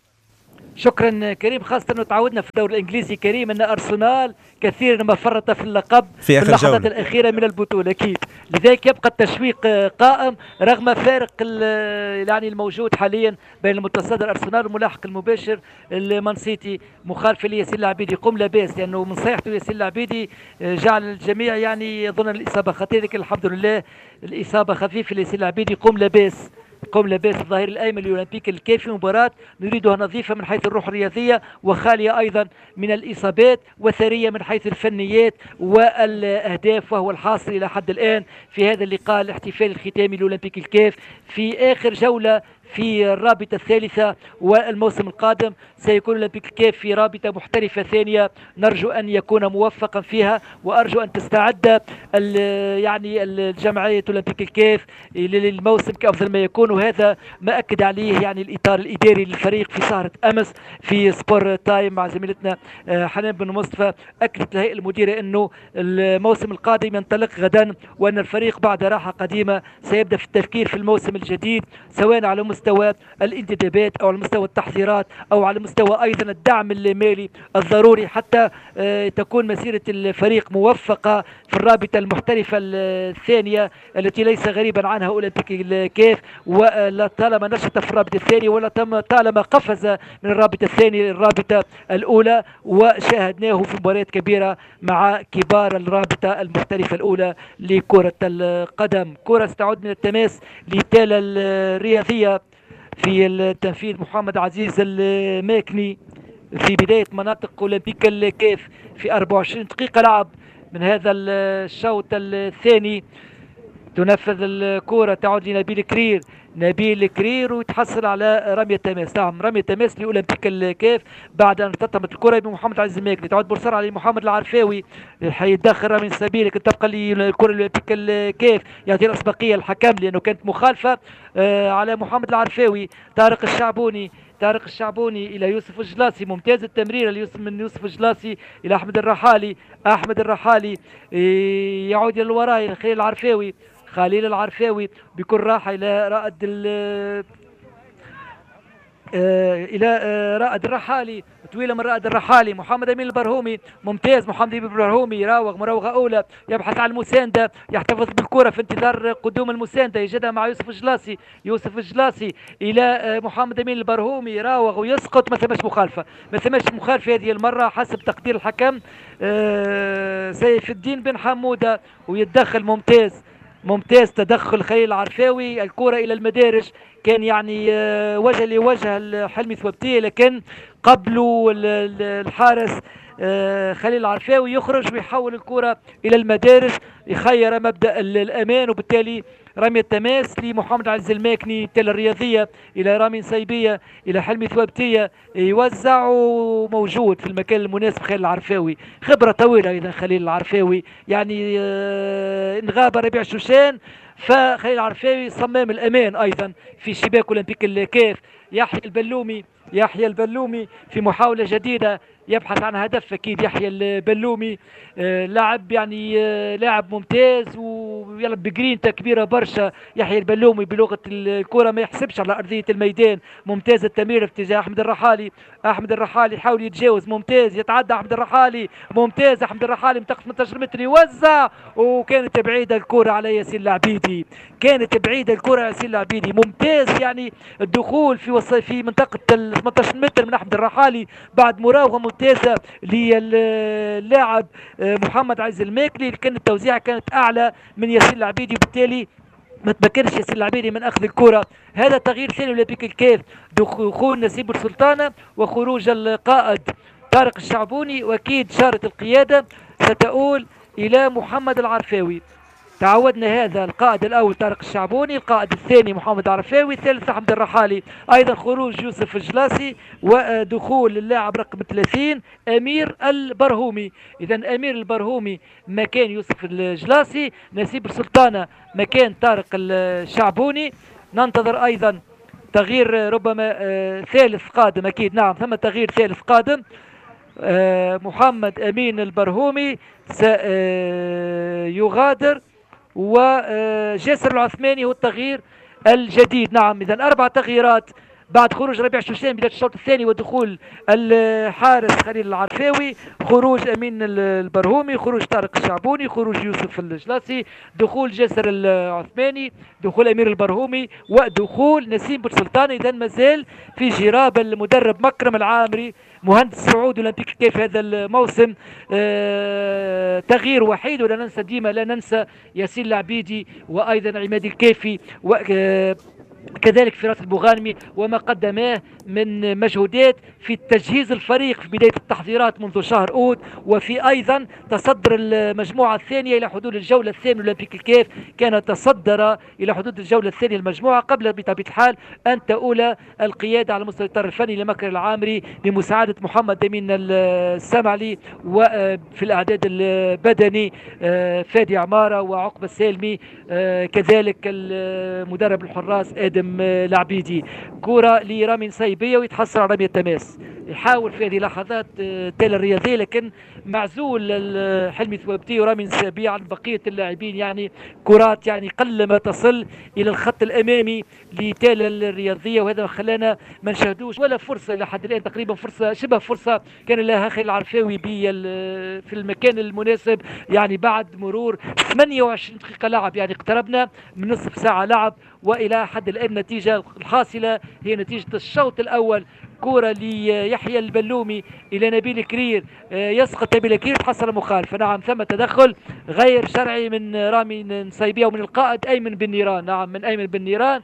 شكرا كريم، خاصة أنه تعودنا في الدوري الإنجليزي كريم أن أرسنال كثيرا ما فرط في اللقب في, في اللحظات جولة. الأخيرة من البطولة أكيد، لذلك يبقى التشويق قائم رغم فارق يعني الموجود حاليا بين المتصدر أرسنال والملاحق المباشر المان سيتي. مخالفة لياسين العبيدي قم لاباس، لأنه من صيحته ياسين العبيدي جعل الجميع يعني يظن الإصابة خطيرة، لكن الحمد لله الإصابة خفيفة لياسين العبيدي قم لاباس. قم لاباس الظهير الايمن الاولمبيك الكافي، مباراه نريدها نظيفه من حيث الروح الرياضيه وخاليه ايضا من الاصابات وثريه من حيث الفنيات والاهداف، وهو الحاصل الى حد الان في هذا اللقاء الاحتفالي الختامي الاولمبيك الكاف في اخر جوله في الرابطة الثالثة. والموسم القادم سيكون الأولمبيك الكاف في رابطة محترفة ثانية، نرجو أن يكون موفقا فيها، وأرجو أن تستعد يعني الجمعية الأولمبيك الكاف للموسم كأفضل ما يكون، وهذا ما أكد عليه يعني الإطار الإداري للفريق في سهرة أمس في سبور تايم مع زميلتنا حنان بن مصطفى. أكدت الهيئة المديرة أنه الموسم القادم ينطلق غدا، وأن الفريق بعد راحة قديمة سيبدأ في التفكير في الموسم الجديد، سواء على مستوى الانتدابات أو على مستوى التحضيرات أو على مستوى أيضا الدعم المالي الضروري حتى تكون مسيرة الفريق موفقة في الرابطة المحترفة الثانية التي ليس غريبا عنها أولمبيك الكاف، ولا طالما نشط في الرابطة الثانية ولا طالما قفز من الرابطة الثانية للرابطة الأولى، وشاهدناه في مباريات كبيرة مع كبار الرابطة المحترفة الأولى لكرة القدم. كرة استعود من التماس لتالا الرياضية في التنفيذ محمد عزيز الماكني في بداية مناطق أولمبيك الكاف في أربعة وعشرين دقيقة لعب من هذا الشوط الثاني. تنفذ الكرة تعود لنبيل كرير، نبيل كرير ويتحصل على رمية تماس. نعم رمية تماس لأولمبيك الكاف بعد أن ارتطمت الكرة بمحمد عزيز الماكني. تعود بسرعة لمحمد العرفاوي حيتدخل رمي سبيل، لكن تبقى للكرة الأولمبيك الكاف يعطي الأسبقية الحكم لأنه كانت مخالفة آه على محمد العرفاوي. طارق الشعبوني طارق الشعبوني إلى يوسف الجلاسي، ممتاز التمرير ليوسف من يوسف الجلاسي إلى أحمد الرحالي. أحمد الرحالي يعود إلى الوراء إلى خليل العرفاوي، خليل العرفاوي بكل راحة إلى رائد آه إلى آه رائد الرحالي، طويلة من رائد الرحالي. محمد أمين البرهومي ممتاز، محمد أمين البرهومي يراوغ مراوغة أولى، يبحث عن المساندة، يحتفظ بالكرة في انتظار قدوم المساندة، يجدها مع يوسف الجلاسي. يوسف الجلاسي إلى آه محمد أمين البرهومي يراوغ ويسقط، ما ثماش مخالفة ما ثماش مخالفة هذه المرة حسب تقدير الحكم آه سيف الدين بن حمودة، ويتدخل ممتاز ممتاز تدخل خليل العرفاوي. الكرة إلى المدارج، كان يعني وجه لوجه حلمي ثوابتيه، لكن قبله الحارس خليل العرفاوي يخرج ويحول الكرة إلى المدارج، يخير مبدأ الأمان، وبالتالي رمي التماس لمحمد عزيز الماكني تل الرياضية إلى رامي نسيبية إلى حلمي ثوابتية، يوزع موجود في المكان المناسب خليل العرفاوي. خبرة طويلة إذا خليل العرفاوي، يعني إن غاب ربيع شوشان فخليل العرفاوي صمام الأمان أيضا في شباك أولمبيك الكاف. يحيى البلومي يحيى البلومي في محاولة جديدة يبحث عن هدف أكيد. يحيى البلومي آه لاعب يعني آه لاعب ممتاز ويلعب بجرينتا كبيرة برشا. يحيى البلومي بلغة الكرة ما يحسبش على أرضية الميدان، ممتاز التمرير في اتجاه أحمد الرحالي. أحمد الرحالي يحاول يتجاوز، ممتاز يتعدى أحمد الرحالي، ممتاز أحمد الرحالي من ثمانية عشر متر يوزع، وكانت بعيدة الكرة على ياسين العبيدي، كانت بعيدة الكرة على ياسين العبيدي. ممتاز يعني الدخول في وص... في منطقة ال ثمانية عشر متر من أحمد الرحالي بعد مراوغة ممتازة للاعب محمد عز الماكلي، كانت التوزيع كانت أعلى من ياسين العبيدي، وبالتالي ما تمكنش ياسين العبيدي من أخذ الكرة. هذا تغيير ثاني لأولمبيك الكاف، دخول نسيب السلطانة وخروج القائد طارق الشعبوني، وأكيد شارة القيادة ستؤول إلى محمد العرفاوي. تعودنا هذا. القائد الأول طارق الشعبوني، القائد الثاني محمد عرفاوي، الثالث أحمد الرحالي. أيضا خروج يوسف الجلاسي ودخول اللاعب رقم ثلاثين أمير البرهومي. إذا أمير البرهومي مكان يوسف الجلاسي، نسيب السلطانة مكان طارق الشعبوني. ننتظر أيضا تغيير ربما آه ثالث قادم، أكيد نعم ثم تغيير ثالث قادم. آه محمد أمين البرهومي سيغادر، وجاسر العثماني هو التغيير الجديد. نعم إذا أربع تغييرات بعد خروج ربيع شوشان بداية الشوط الثاني ودخول الحارس خليل العرفاوي، خروج أمين البرهومي، خروج طارق الشعبوني، خروج يوسف الجلاسي، دخول جاسر العثماني، دخول أمير البرهومي، ودخول نسيم بوسلطان. إذا مازال في جراب المدرب مكرم العامري مهندس سعود أولمبيك كيف هذا الموسم. آه تغيير وحيد، ولا ننسى ديما لا ننسى ياسين العبيدي وأيضا عماد الكافي و آه كذلك فراس البوغانمي وما قدماه من مجهودات في تجهيز الفريق في بداية التحضيرات منذ شهر أوت، وفي أيضا تصدر المجموعة الثانية إلى حدود الجولة الثانية. أولمبيك الكيف كان تصدر إلى حدود الجولة الثانية المجموعة قبل بطبيعة الحال أن تؤول القيادة على مستوى الإطار الفني لمكر العامري بمساعدة محمد أمين السمعلي، وفي الأعداد البدني فادي عمارة وعقبة السالمي، كذلك المدرب الحراس آدم العبيدي. كرة لرامي نسيبية ويتحصل على رمية تماس، يحاول في هذه اللحظات تالي الرياضية لكن معزول حلمي ثوابتي ورامي نسيبية عن بقية اللاعبين، يعني كرات يعني قل ما تصل إلى الخط الأمامي لتالي الرياضية، وهذا ما خلانا ما نشاهدوش ولا فرصة لحد الآن، تقريبا فرصة شبه فرصة كان لها خليل العرفاوي في المكان المناسب، يعني بعد مرور ثمانية وعشرين دقيقة لعب، يعني اقتربنا من نصف ساعة لعب، وإلى حد الآن النتيجة الحاصلة هي نتيجة الشوط الأول. كرة ليحيى البلومي إلى نبيل كرير، يسقط نبيل كرير، تحصل مخالفة. نعم ثم تدخل غير شرعي من رامي نسيبية ومن القائد أيمن بن نيران. نعم من أيمن بن نيران،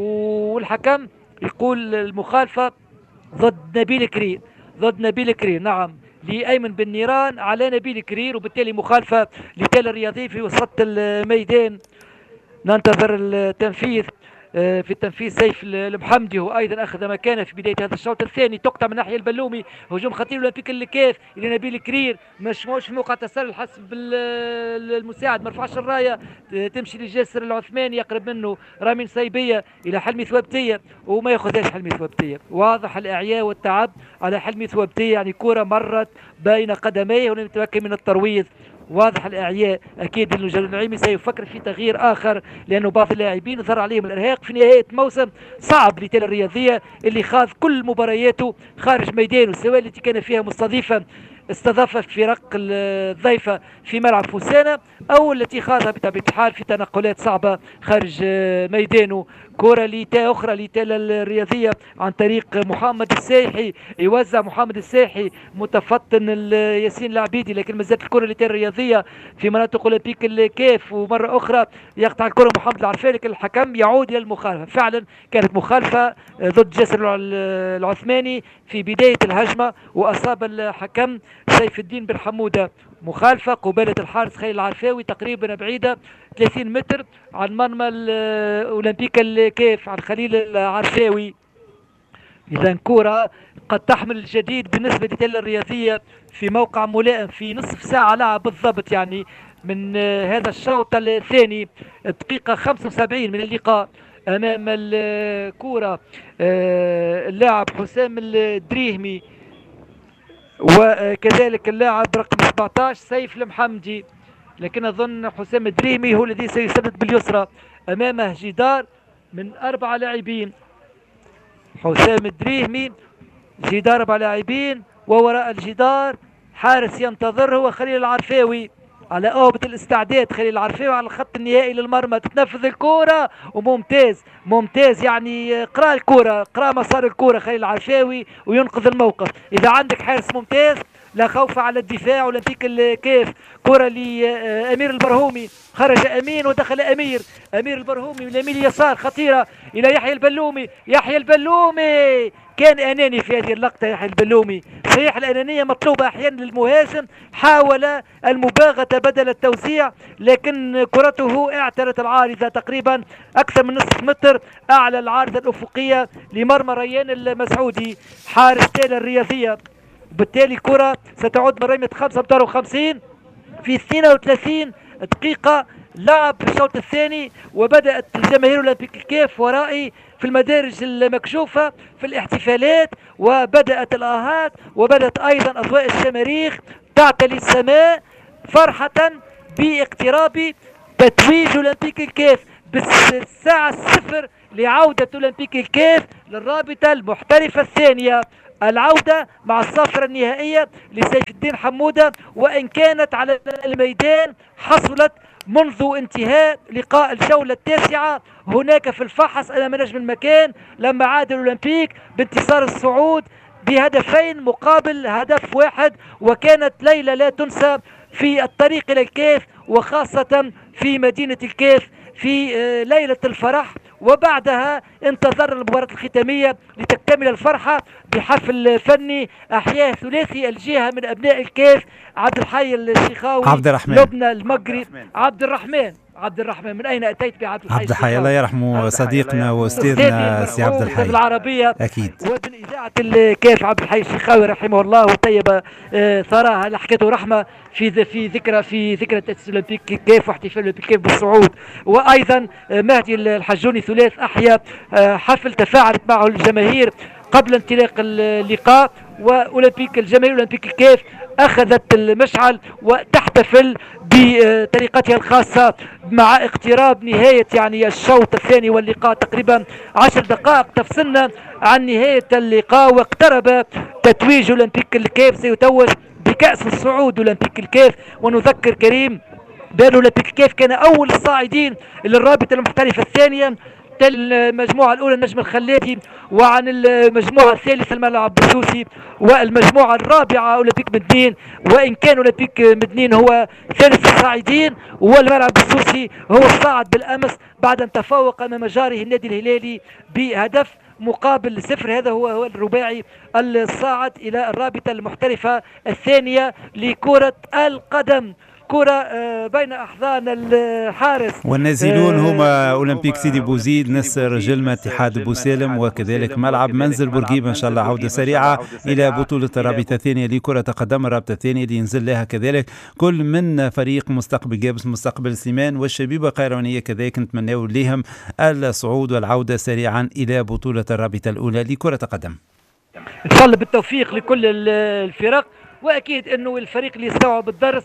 والحكم يقول المخالفة ضد نبيل كرير، ضد نبيل كرير. نعم لأيمن بن نيران على نبيل كرير، وبالتالي مخالفة لتالي الرياضي في وسط الميدان. ننتظر التنفيذ. في التنفيذ سيف المحمدي هو ايضا اخذ مكانه في بدايه هذا الشوط الثاني. تقطع من ناحيه البلومي، هجوم خطير اولمبيك الكيف الى نبيل كرير، مش موش في موقع تسلل حسب المساعد، ما رفعش الرايه، تمشي لجاسر العثماني يقرب منه رامي نسيبيه الى حلمي ثوابتيه وما ياخذهاش حلمي ثوابتيه. واضح الاعياء والتعب على حلمي ثوابتيه، يعني كره مرت بين قدميه ولم يتمكن من الترويض. واضح الاعياء، اكيد انه جلال النعيمي سيفكر في تغيير اخر، لانه بعض اللاعبين ظهر عليهم الارهاق في نهايه موسم صعب لتالي الرياضيه اللي خاض كل مبارياته خارج ميدانه، سواء التي كان فيها مستضيفا استضاف فرق الضيفة في ملعب فوسانة أو التي خاضها بطبيعة الحال في تنقلات صعبة خارج ميدانه. كرة لتا أخرى لتالي الرياضية عن طريق محمد السايحي، يوزع محمد السايحي متفطن ياسين العبيدي، لكن ما زالت الكرة لتالي الرياضية في مناطق أولمبيك الكيف، ومرة أخرى يقطع الكرة محمد العرفاني، لكن الحكم يعود إلى المخالفة. فعلا كانت مخالفة ضد جاسر العثماني في بداية الهجمة، وأصاب الحكم سيف الدين بن حمودة مخالفة قبالة الحارس خليل العرفاوي تقريبا بعيدة ثلاثين متر عن مرمى الأولمبيك الكيف عن خليل العرفاوي. إذا كرة قد تحمل الجديد بالنسبة لتالي الرياضية في موقع ملائم في نصف ساعة لعب بالضبط، يعني من هذا الشوط الثاني دقيقة خمسة وسبعين من اللقاء. أمام الكرة اللاعب حسام الدريهمي، وكذلك اللاعب رقم سبعة عشر سيف المحمدي، لكن أظن حسام الدريهمي هو الذي سيسدد باليسرى. أمامه جدار من أربعة لاعبين، حسام الدريهمي جدار أربعة لاعبين، ووراء الجدار حارس ينتظر هو خليل العرفاوي على أوبة الاستعداد. خليل العرفاوي على الخط النهائي للمرمى، تتنفذ الكرة وممتاز ممتاز، يعني قرأ الكرة، قرأ مسار الكرة خليل العرفاوي وينقذ الموقف. إذا عندك حارس ممتاز لا خوف على الدفاع. أولمبيك الكيف كرة لأمير البرهومي، خرج أمين ودخل أمير. أمير البرهومي من اليمين اليسار خطيرة إلى يحيى البلومي. يحيى البلومي كان أناني في هذه اللقطة. يحيى البلومي صحيح الأنانية مطلوبة أحيانا للمهاجم، حاول المباغتة بدل التوزيع، لكن كرته اعترت العارضة تقريبا أكثر من نصف متر أعلى العارضة الأفقية لمرمى ريان المسعودي حارس تالا الرياضية. بالتالي كرة ستعود من رمية خمسة متر وخمسين في اثنين وثلاثين دقيقة لعب في الشوط الثاني. وبدأت الجماهير أولمبيك الكيف ورائي في المدارج المكشوفة في الاحتفالات، وبدأت الآهات، وبدأت أيضا أضواء الشماريخ تعتلي السماء فرحة باقتراب تتويج أولمبيك الكيف بالساعة الصفر لعودة أولمبيك الكيف للرابطة المحترفة الثانية. العودة مع الصافرة النهائية لسيف الدين حمودة، وإن كانت على الميدان حصلت منذ انتهاء لقاء الجولة التاسعة هناك في الفحص أمام نجم المكان، لما عاد الأولمبيك بانتصار الصعود بهدفين مقابل هدف واحد. وكانت ليلة لا تنسى في الطريق إلى الكيف، وخاصة في مدينة الكيف في ليلة الفرح. وبعدها انتظر المباراة الختامية لتكتمل الفرحة بحفل فني أحياه ثلاثي الجهة من أبناء الكيف: عبد الحي الشيخاوي، عبد الرحمن، لبنى المقري، عبد الرحمن. عبد الرحمن من أين أتيت بعبد الحي؟ عبد الحي الله يرحمه صديقنا وأستاذنا سي عبد الحي العربية أكيد، وابن إذاعة الكيف عبد الحي الشيخاوي رحمه الله وطيب ثراها اللي حكيته رحمة في في ذكرى في ذكرى تأسيس أولمبيك كيف واحتفال أولمبيك كيف بالصعود. وأيضا مهدي الحجوني ثلاث أحيا حفل تفاعلت معه الجماهير قبل انطلاق اللقاء، وأولمبيك الجماهير أولمبيك الكيف أخذت المشعل وتحتفل بطريقتها الخاصة مع اقتراب نهاية يعني الشوط الثاني واللقاء. تقريبا عشر دقائق تفصلنا عن نهاية اللقاء، واقترب تتويج أولمبيك الكيف، سيتوج بكأس الصعود أولمبيك الكيف. ونذكر كريم بأن أولمبيك الكيف كان أول الصاعدين للرابطة المحترفة الثانية، المجموعة الأولى النجم الخلاتي، وعن المجموعة الثالثة الملعب السوسي، والمجموعة الرابعة أولمبيك مدنين. وإن كان أولمبيك مدنين هو ثالث الصاعدين، والملعب السوسي هو الصاعد بالأمس بعد أن تفوق أمام جاره النادي الهلالي بهدف مقابل صفر. هذا هو هو الرباعي الصاعد إلى الرابطة المحترفة الثانية لكرة القدم. كرة بين أحضان الحارس، والنازلون هما أولمبيك سيدي بوزيد، نصر جلمة، اتحاد بوسالم، وكذلك ملعب منزل بورقيبة. إن شاء الله عودة سريعة إلى بطولة الرابطة الثانية لكرة القدم، الرابطة الثانية اللي ينزل لها كذلك كل من فريق مستقبل جابس، مستقبل سليمان، والشبيبة القيروانية كذلك. نتمنى لهم الصعود والعودة سريعا إلى بطولة الرابطة الأولى لكرة القدم. إن شاء الله بالتوفيق لكل الفرق، وأكيد أنه الفريق اللي يستوعب الدرس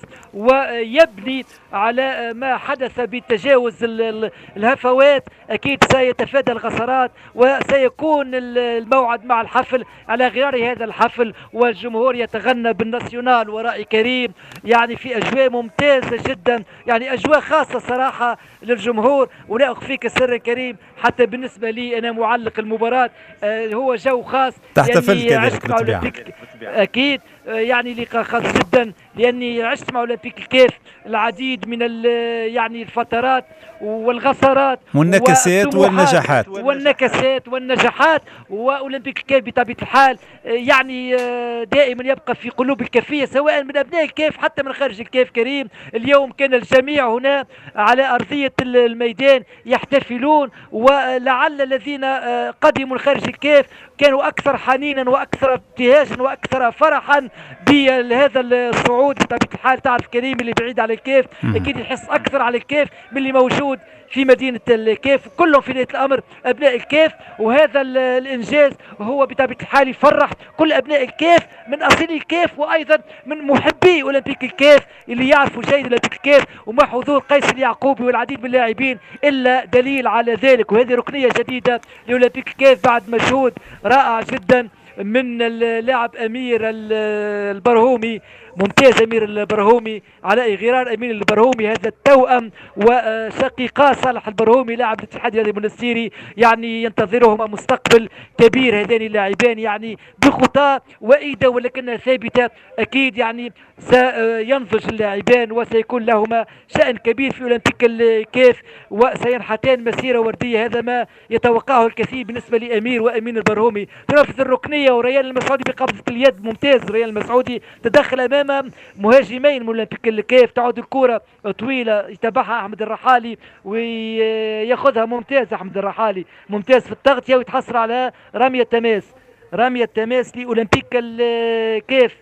ويبني على ما حدث بتجاوز الهفوات أكيد سيتفادى الخسارات، وسيكون الموعد مع الحفل على غرار هذا الحفل، والجمهور يتغنى بالناسيونال ورائي كريم، يعني في أجواء ممتازة جدا، يعني أجواء خاصة صراحة للجمهور. ولا أخفيك السر كريم، حتى بالنسبة لي أنا معلق المباراة هو جو خاص، تحتفل يعني كذلك أكيد يعني لقاء خاص جدا، لاني عشت مع اولمبيك الكيف العديد من يعني الفترات والغسارات والنكسات والنجاحات والنكسات والنجاحات واولمبيك الكيف بطبيعه الحال يعني دائما يبقى في قلوب الكيفيه، سواء من ابناء الكيف حتى من خارج الكيف. كريم اليوم كان الجميع هنا على ارضيه الميدان يحتفلون، ولعل الذين قدموا من خارج الكيف كانوا اكثر حنينا واكثر ابتهاجا واكثر فرحا بهذا الصعود. بطبيعه الحال تعرف كريم اللي بعيد على الكيف اكيد يحس اكثر على الكيف من اللي موجود في مدينه الكيف، كلهم في نهايه الامر ابناء الكيف، وهذا الانجاز هو بطبيعه الحال يفرح كل ابناء الكيف من اصيلي الكيف، وايضا من محبي اولمبيك الكيف اللي يعرفوا جيد اولمبيك الكيف. وما حضور قيس اليعقوبي والعديد من اللاعبين الا دليل على ذلك، وهذه ركنيه جديده لاولمبيك الكيف بعد مجهود رائع جدا من اللاعب أمير البرهومي، ممتاز أمير البرهومي، علاء غرار أمير البرهومي، هذا التوأم وشقيقا صالح البرهومي لاعب الاتحاد الرياضي المنستيري، يعني ينتظرهما مستقبل كبير هذان اللاعبان، يعني بخطى وإيدة ولكنها ثابتة أكيد، يعني سينضج اللاعبان وسيكون لهما شأن كبير في أولمبيك الكاف وسينحتان مسيرة وردية، هذا ما يتوقعه الكثير بالنسبة لأمير وأمين البرهومي. تنفذ الركنية وريان المسعودي بقبضة اليد، ممتاز ريان المسعودي، تدخل أمام مهاجمين من أولمبيك الكاف، تعود الكرة طويلة يتبعها أحمد الرحالي ويأخذها، ممتاز أحمد الرحالي، ممتاز في التغطية ويتحصل على رمية تماس، رمية تماس لأولمبيك الكاف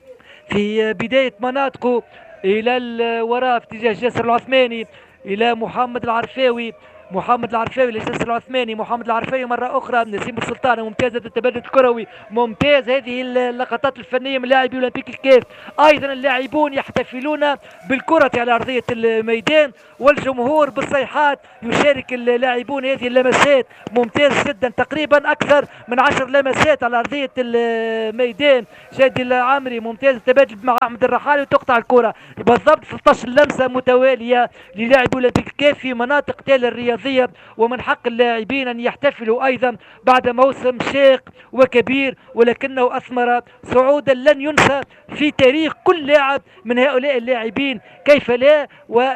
في بداية مناطقه إلى الوراء في اتجاه جاسر العثماني إلى محمد العرفاوي، محمد العرفاوي لجاسر العثماني، محمد العرفاوي مرة أخرى نسيم السلطانة، ممتازة التبادل الكروي، ممتاز هذه اللقطات الفنية من لاعبي أولمبيك الكاف. أيضا اللاعبون يحتفلون بالكرة على أرضية الميدان والجمهور بالصيحات، يشارك اللاعبون هذه اللمسات، ممتاز جدا، تقريبا أكثر من عشر لمسات على أرضية الميدان. شادي العامري ممتاز التبادل مع أحمد الرحالي وتقطع الكرة بالضبط ستة عشر لمسة متوالية للاعبي أولمبيك الكاف في مناطق تالي الرياضية، ومن حق اللاعبين أن يحتفلوا أيضا بعد موسم شاق وكبير ولكنه أثمر صعودا لن ينسى في تاريخ كل لاعب من هؤلاء اللاعبين، كيف لا،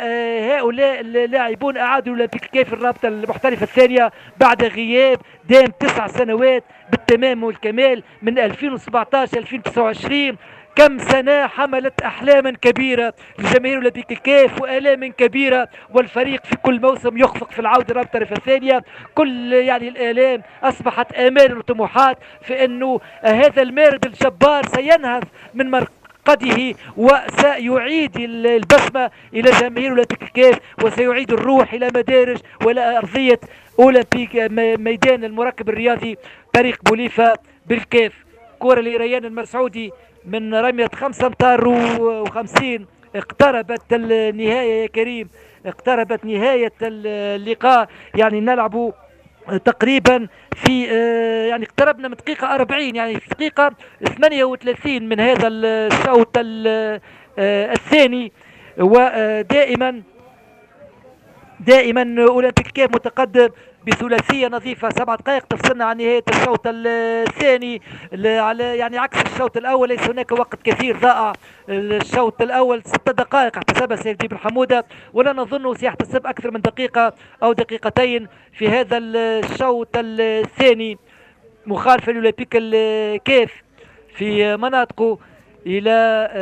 وهؤلاء اللاعبون أعادوا أولمبيك الكاف الرابطة المحترفة الثانية بعد غياب دام تسع سنوات بالتمام والكمال من ألفين وسبعة عشر ألفين وتسعة وعشرين. كم سنة حملت أحلاما كبيرة لجماهير أولمبيك الكاف وآلام كبيرة، والفريق في كل موسم يخفق في العودة للرابطة الثانية، كل يعني الآلام أصبحت آمال وطموحات في أنه هذا المارد الجبار سينهض من مرقده وسيعيد البسمة إلى جماهير أولمبيك الكاف وسيعيد الروح إلى مدارج ولا أرضية أولمبيك ميدان المركب الرياضي طريق بوليفة بالكاف. كرة لريان المسعودي من رمية خمسة امتار وخمسين، اقتربت النهاية يا كريم، اقتربت نهاية اللقاء، يعني نلعب تقريبا في يعني اقتربنا من دقيقة أربعين، يعني في دقيقة ثمانية وثلاثين من هذا الشوط الثاني، ودائما دائما أولمبيك الكاف متقدم بثلاثيه نظيفه، سبع دقائق تفصلنا عن نهايه الشوط الثاني، على يعني عكس الشوط الاول ليس هناك وقت كثير ضائع. الشوط الاول ست دقائق احتسبها سيف دي بن حموده، ولا نظنه سيحتسب اكثر من دقيقه او دقيقتين في هذا الشوط الثاني. مخالفه لأولمبيك الكاف في مناطقه الى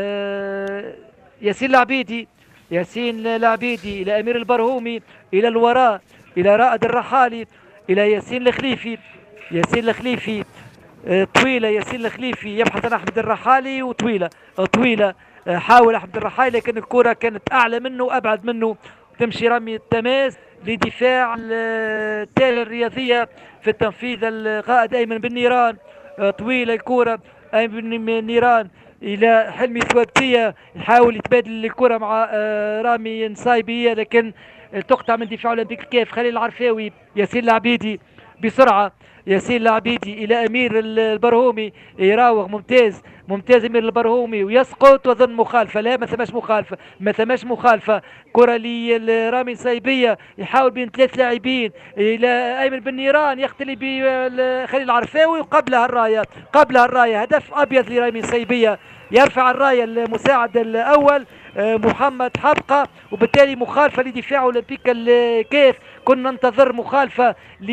ياسين العبيدي، ياسين العبيدي الى امير البرهومي، الى الوراء الى رائد الرحالي، الى ياسين الخليفي، ياسين الخليفي طويله، ياسين الخليفي يبحث عن احمد الرحالي وطويله طويله، حاول احمد الرحالي لكن الكره كانت اعلى منه وابعد منه، تمشي رمي التماس لدفاع التالي الرياضيه في التنفيذ القائد ايمن بن نيران، طويله الكره ايمن بن نيران الى حلمي ثوابتيه، يحاول يتبادل الكره مع رامي نصايبيه لكن تقطع من دفاع أولمبيك الكاف. خليل العرفاوي، ياسين العبيدي بسرعه، ياسين العبيدي الى امير البرهومي يراوغ، ممتاز ممتاز امير البرهومي ويسقط، وظن مخالفه، لا ما ثماش مخالفه ما ثماش مخالفه. كره لرامي نصايبيه يحاول بين ثلاث لاعبين الى ايمن بن نيران يختلي بخليل العرفاوي وقبلها الرايه، قبلها الرايه هدف ابيض لرامي نصايبيه، يرفع الرايه المساعد الاول محمد حبقه، وبالتالي مخالفه لدفاع أولمبيك الكاف. كنا ننتظر مخالفه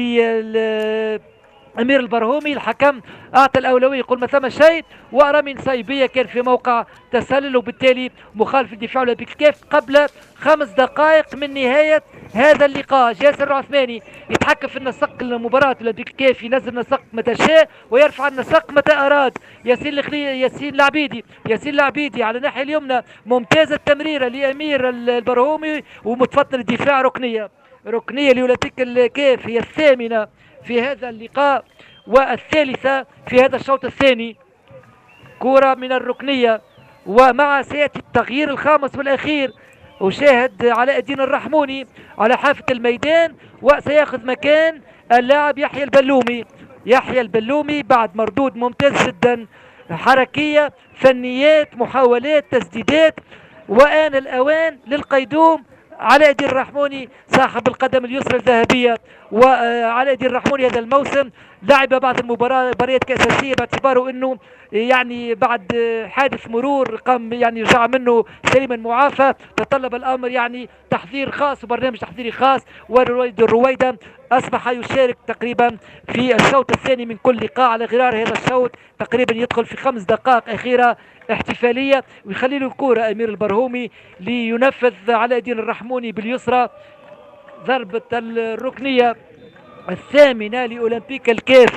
ل امير البرهومي، الحكم اعطى الاولويه يقول ما ثم شيء، ورامي نصايبيه كان في موقع تسلل، وبالتالي مخالفه دفاع أولمبيك الكاف قبل خمس دقائق من نهايه هذا اللقاء. جاسر العثماني يتحكم في النسق المباراه، أولمبيك الكاف ينزل النسق متى شاء ويرفع النسق متى اراد. ياسين الخلي ياسين العبيدي، ياسين العبيدي على الناحيه اليمنى، ممتازه التمريره لامير البرهومي ومتفضل الدفاع، ركنيه ركنيه لاولمبيك الكاف هي الثامنه في هذا اللقاء والثالثة في هذا الشوط الثاني. كرة من الركنية، ومع سيأتي التغيير الخامس والأخير، وشاهد علاء الدين الرحموني على حافة الميدان وسيأخذ مكان اللاعب يحيى البلومي. يحيى البلومي بعد مردود ممتاز جدا، حركية، فنيات، محاولات، تسديدات. وآن الأوان للقيدوم علاء الدين الرحموني صاحب القدم اليسرى الذهبية. وعلاء الدين الرحموني هذا الموسم لعب بعض المباريات كأساسية باعتباره انه يعني بعد حادث مرور قام يعني رجع منه سليما معافى، تطلب الامر يعني تحضير خاص وبرنامج تحضيري خاص. والرويد الرويدة اصبح يشارك تقريبا في الشوط الثاني من كل لقاء، على غرار هذا الشوط تقريبا يدخل في خمس دقائق اخيره احتفاليه، ويخلي له الكوره امير البرهومي لينفذ علاء الدين الرحموني باليسرى ضربه الركنيه الثامنه لاولمبيك الكاف.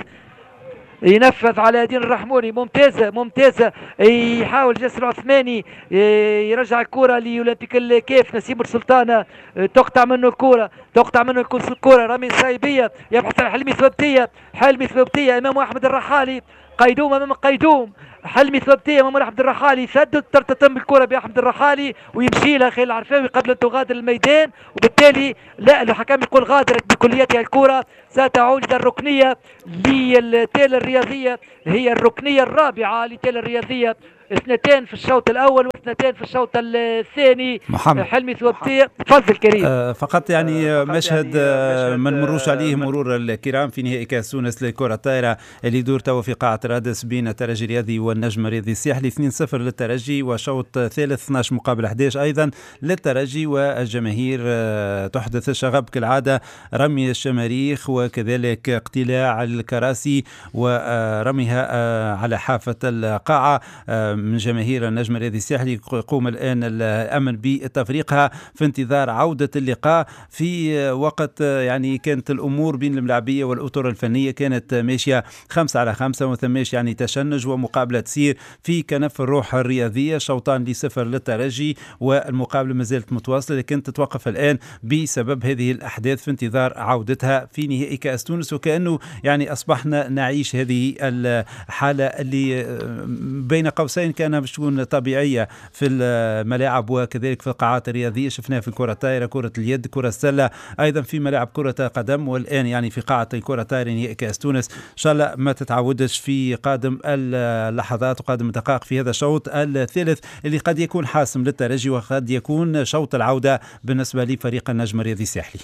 ينفذ على الدين الرحموني ممتازه ممتازه، يحاول جاسر العثماني يرجع الكره لاولمبيك الكاف. نسيم السلطانه تقطع منه الكره تقطع منه الكره رمي صايبيه، يبحث عن حلمي ثوبتيه حلمي ثوبتيه امام احمد الرحالي، قيدوم امام قيدوم، حلمي ثوبتيه امام احمد الرحالي، سدد ترتتم الكره باحمد الرحالي ويمشي لها خيل العرفاوي قبل ان تغادر الميدان، وبالتالي لا الحكم يقول غادرت بكليتها الكره. ستعود الى الركنيه للتالي الرياضيه، هي الركنيه الرابعه للتالي الرياضيه، اثنتين في الشوط الاول واثنتين في الشوط الثاني. محمد حلمي ثوبتيه تفضل كريم. آه فقط يعني آه مشهد آه ما نمروش عليه مرور الكرام في نهائي كاس تونس للكره الطايره اللي يدور توا في قاعه رادس بين الترجي الرياضي والنجم الرياضي الساحلي. اثنين صفر للترجي، وشوط ثالث اثناش مقابل احد عشر ايضا للترجي، والجماهير آه تحدث الشغب كالعاده، رمي الشماريخ وكذلك اقتلاع الكراسي ورميها آه على حافه القاعه آه من جماهير النجم الرياضي الساحلي. يقوم الآن الأمن بتفريقها في انتظار عودة اللقاء في وقت يعني كانت الأمور بين الملاعبية والأطر الفنية كانت ماشية خمسة على خمسة، وثماش يعني تشنج ومقابلة تسير في كنف الروح الرياضية، شوطان لصفر للترجي والمقابلة ما زالت متواصلة، لكن تتوقف الآن بسبب هذه الأحداث في انتظار عودتها في نهائي كأس تونس. وكأنه يعني أصبحنا نعيش هذه الحالة اللي بين قوسين كانها باش تكون طبيعيه في الملاعب وكذلك في القاعات الرياضيه. شفناها في الكره الطايره، كره اليد، كره السله، ايضا في ملاعب كره القدم، والان يعني في قاعه الكره الطايره نهائي كاس تونس. ان شاء الله ما تتعودش في قادم اللحظات وقادم الدقائق في هذا الشوط الثالث اللي قد يكون حاسم للترجي وقد يكون شوط العوده بالنسبه لفريق النجم الرياضي الساحلي.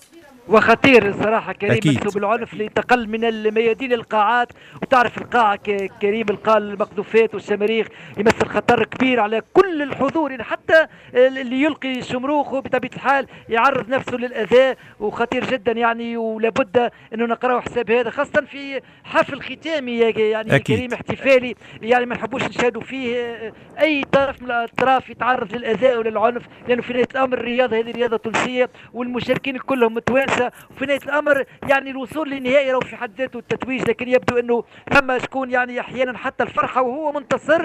وخطير الصراحة كريم مكتوب العنف اللي انتقل من الميادين القاعات، وتعرف القاعة كريم القاع المقذوفات والشماريخ يمثل خطر كبير على كل الحضور، يعني حتى اللي يلقي شمروخه بطبيعة الحال يعرض نفسه للأذى، وخطير جدا يعني، ولابد انه نقرأ حساب هذا خاصة في حفل ختامي يعني أكيد. كريم احتفالي يعني ما نحبوش نشاهدوا فيه اي طرف من الاطراف يتعرض للأذى وللعنف، لانه في نهاية الامر الرياضة هذه رياضة تونسية والمشاركين كلهم متوانسة، وفي نهاية الأمر يعني الوصول للنهائي لو في حد ذاته التتويج، لكن يبدو أنه ثم شكون يعني أحيانا حتى الفرحة وهو منتصر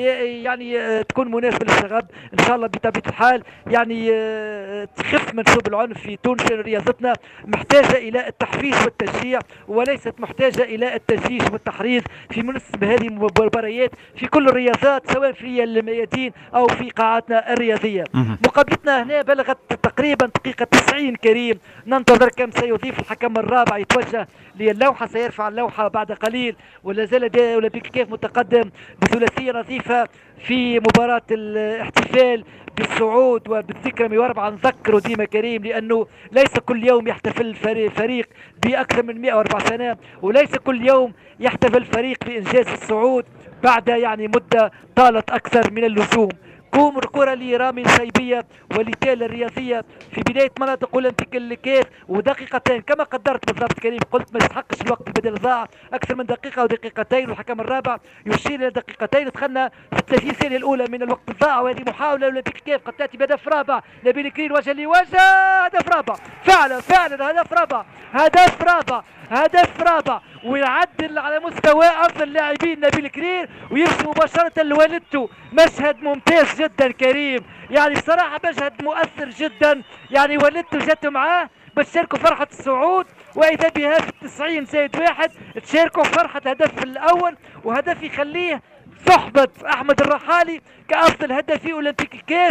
يعني تكون مناسبة للشغب. إن شاء الله بطبيعة الحال يعني تخف منسوب العنف في تونس، لأن رياضتنا محتاجة إلى التحفيز والتشجيع وليست محتاجة إلى التجيش والتحريض في مناسبة هذه المباريات في كل الرياضات سواء في الميادين أو في قاعاتنا الرياضية. مقابلتنا هنا بلغت تقريبا دقيقة تسعين كريم، ننتظر كم سيضيف الحكم الرابع، يتوجه للوحة، سيرفع اللوحة بعد قليل، ولا زال أولمبيك الكاف متقدم بثلاثية نظيفة في مباراة الاحتفال بالصعود وبالذكرى مئة وأربعة. نذكره ديما كريم لأنه ليس كل يوم يحتفل فريق بأكثر من مئة وأربعة سنة، وليس كل يوم يحتفل فريق بإنجاز الصعود بعد يعني مدة طالت أكثر من اللزوم. قوم الكرة لرامي الخيبية ولتال الرياضية في بداية مناطق أولمبيك الكاف، ودقيقتين كما قدرت بالضبط كريم، قلت ما يستحقش الوقت البدل ضاع أكثر من دقيقة ودقيقتين، والحكم الرابع يشير إلى دقيقتين. دخلنا في الثلاثين ثانية الأولى من الوقت الضاع، وهذه محاولة أولمبيك الكاف قد تأتي بهدف رابع. نبيل كرير وجه لوجه، هدف رابع فعلا فعلا هدف رابع هدف رابع هدف رابع ويعدل على مستوى افضل لاعبين نبيل كرير ويرسم مباشره لوالدته. مشهد ممتاز جدا كريم، يعني بصراحه مشهد مؤثر جدا، يعني والدته جت معاه بتشاركوا فرحه الصعود، واذا بها في التسعين زائد واحد تشاركوا فرحه هدف الاول، وهدف يخليه صحبه احمد الرحالي كافضل هدفي اولمبيك الكاف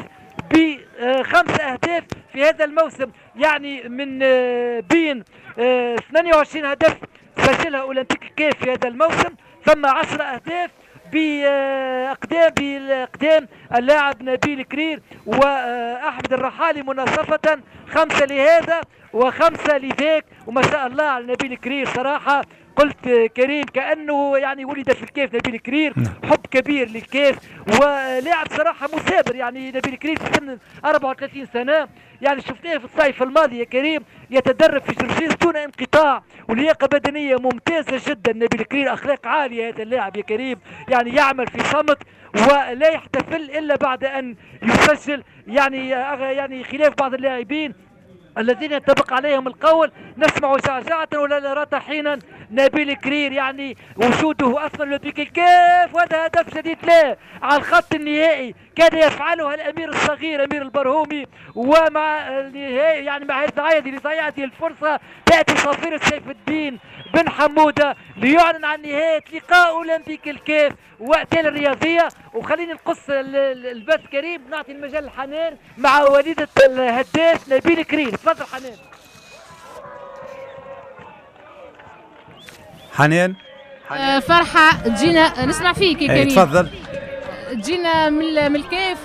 بخمس اهداف في هذا الموسم، يعني من بين ثمانية وعشرين هدف سجلها أولمبيك الكيف في هذا الموسم، ثم عشرة أهداف بأقدام بأقدام اللاعب نبيل كرير وأحمد الرحالي مناصفة، خمسة لهذا وخمسة لذاك. وما شاء الله على نبيل كرير صراحة، قلت كريم كأنه يعني ولد في الكيف نبيل كرير، حب كبير للكيف ولاعب صراحة مثابر. يعني نبيل كرير في سن أربعة وثلاثين سنة، يعني شفناه في الصيف الماضي يا كريم يتدرب في جرجيس دون انقطاع، ولياقة بدنية ممتازة جدا. نبيل كرير أخلاق عالية هذا اللاعب يا كريم، يعني يعمل في صمت ولا يحتفل إلا بعد أن يسجل. يعني يعني خلاف بعض اللاعبين الذين ينطبق عليهم القول نسمع جعجعة ولا نرى طحينا. نبيل كرير يعني وجوده أصلا أولمبيك الكيف، وهذا هدف جديد له على الخط النهائي كاد يفعلها الأمير الصغير أمير البرهومي، ومع النهائي يعني مع هذه لضياع هذه الفرصة تأتي صفيرة سيف الدين بن حمودة ليعلن عن نهاية لقاء أولمبيك الكيف وقتال الرياضية. وخليني نقص البث كريم، نعطي المجال لحنان مع وليدة الهداف نبيل كرير. تفضل حنان. حنان. آه فرحة تجينا نسمع فيك يا كريم. تفضل. تجينا من الكيف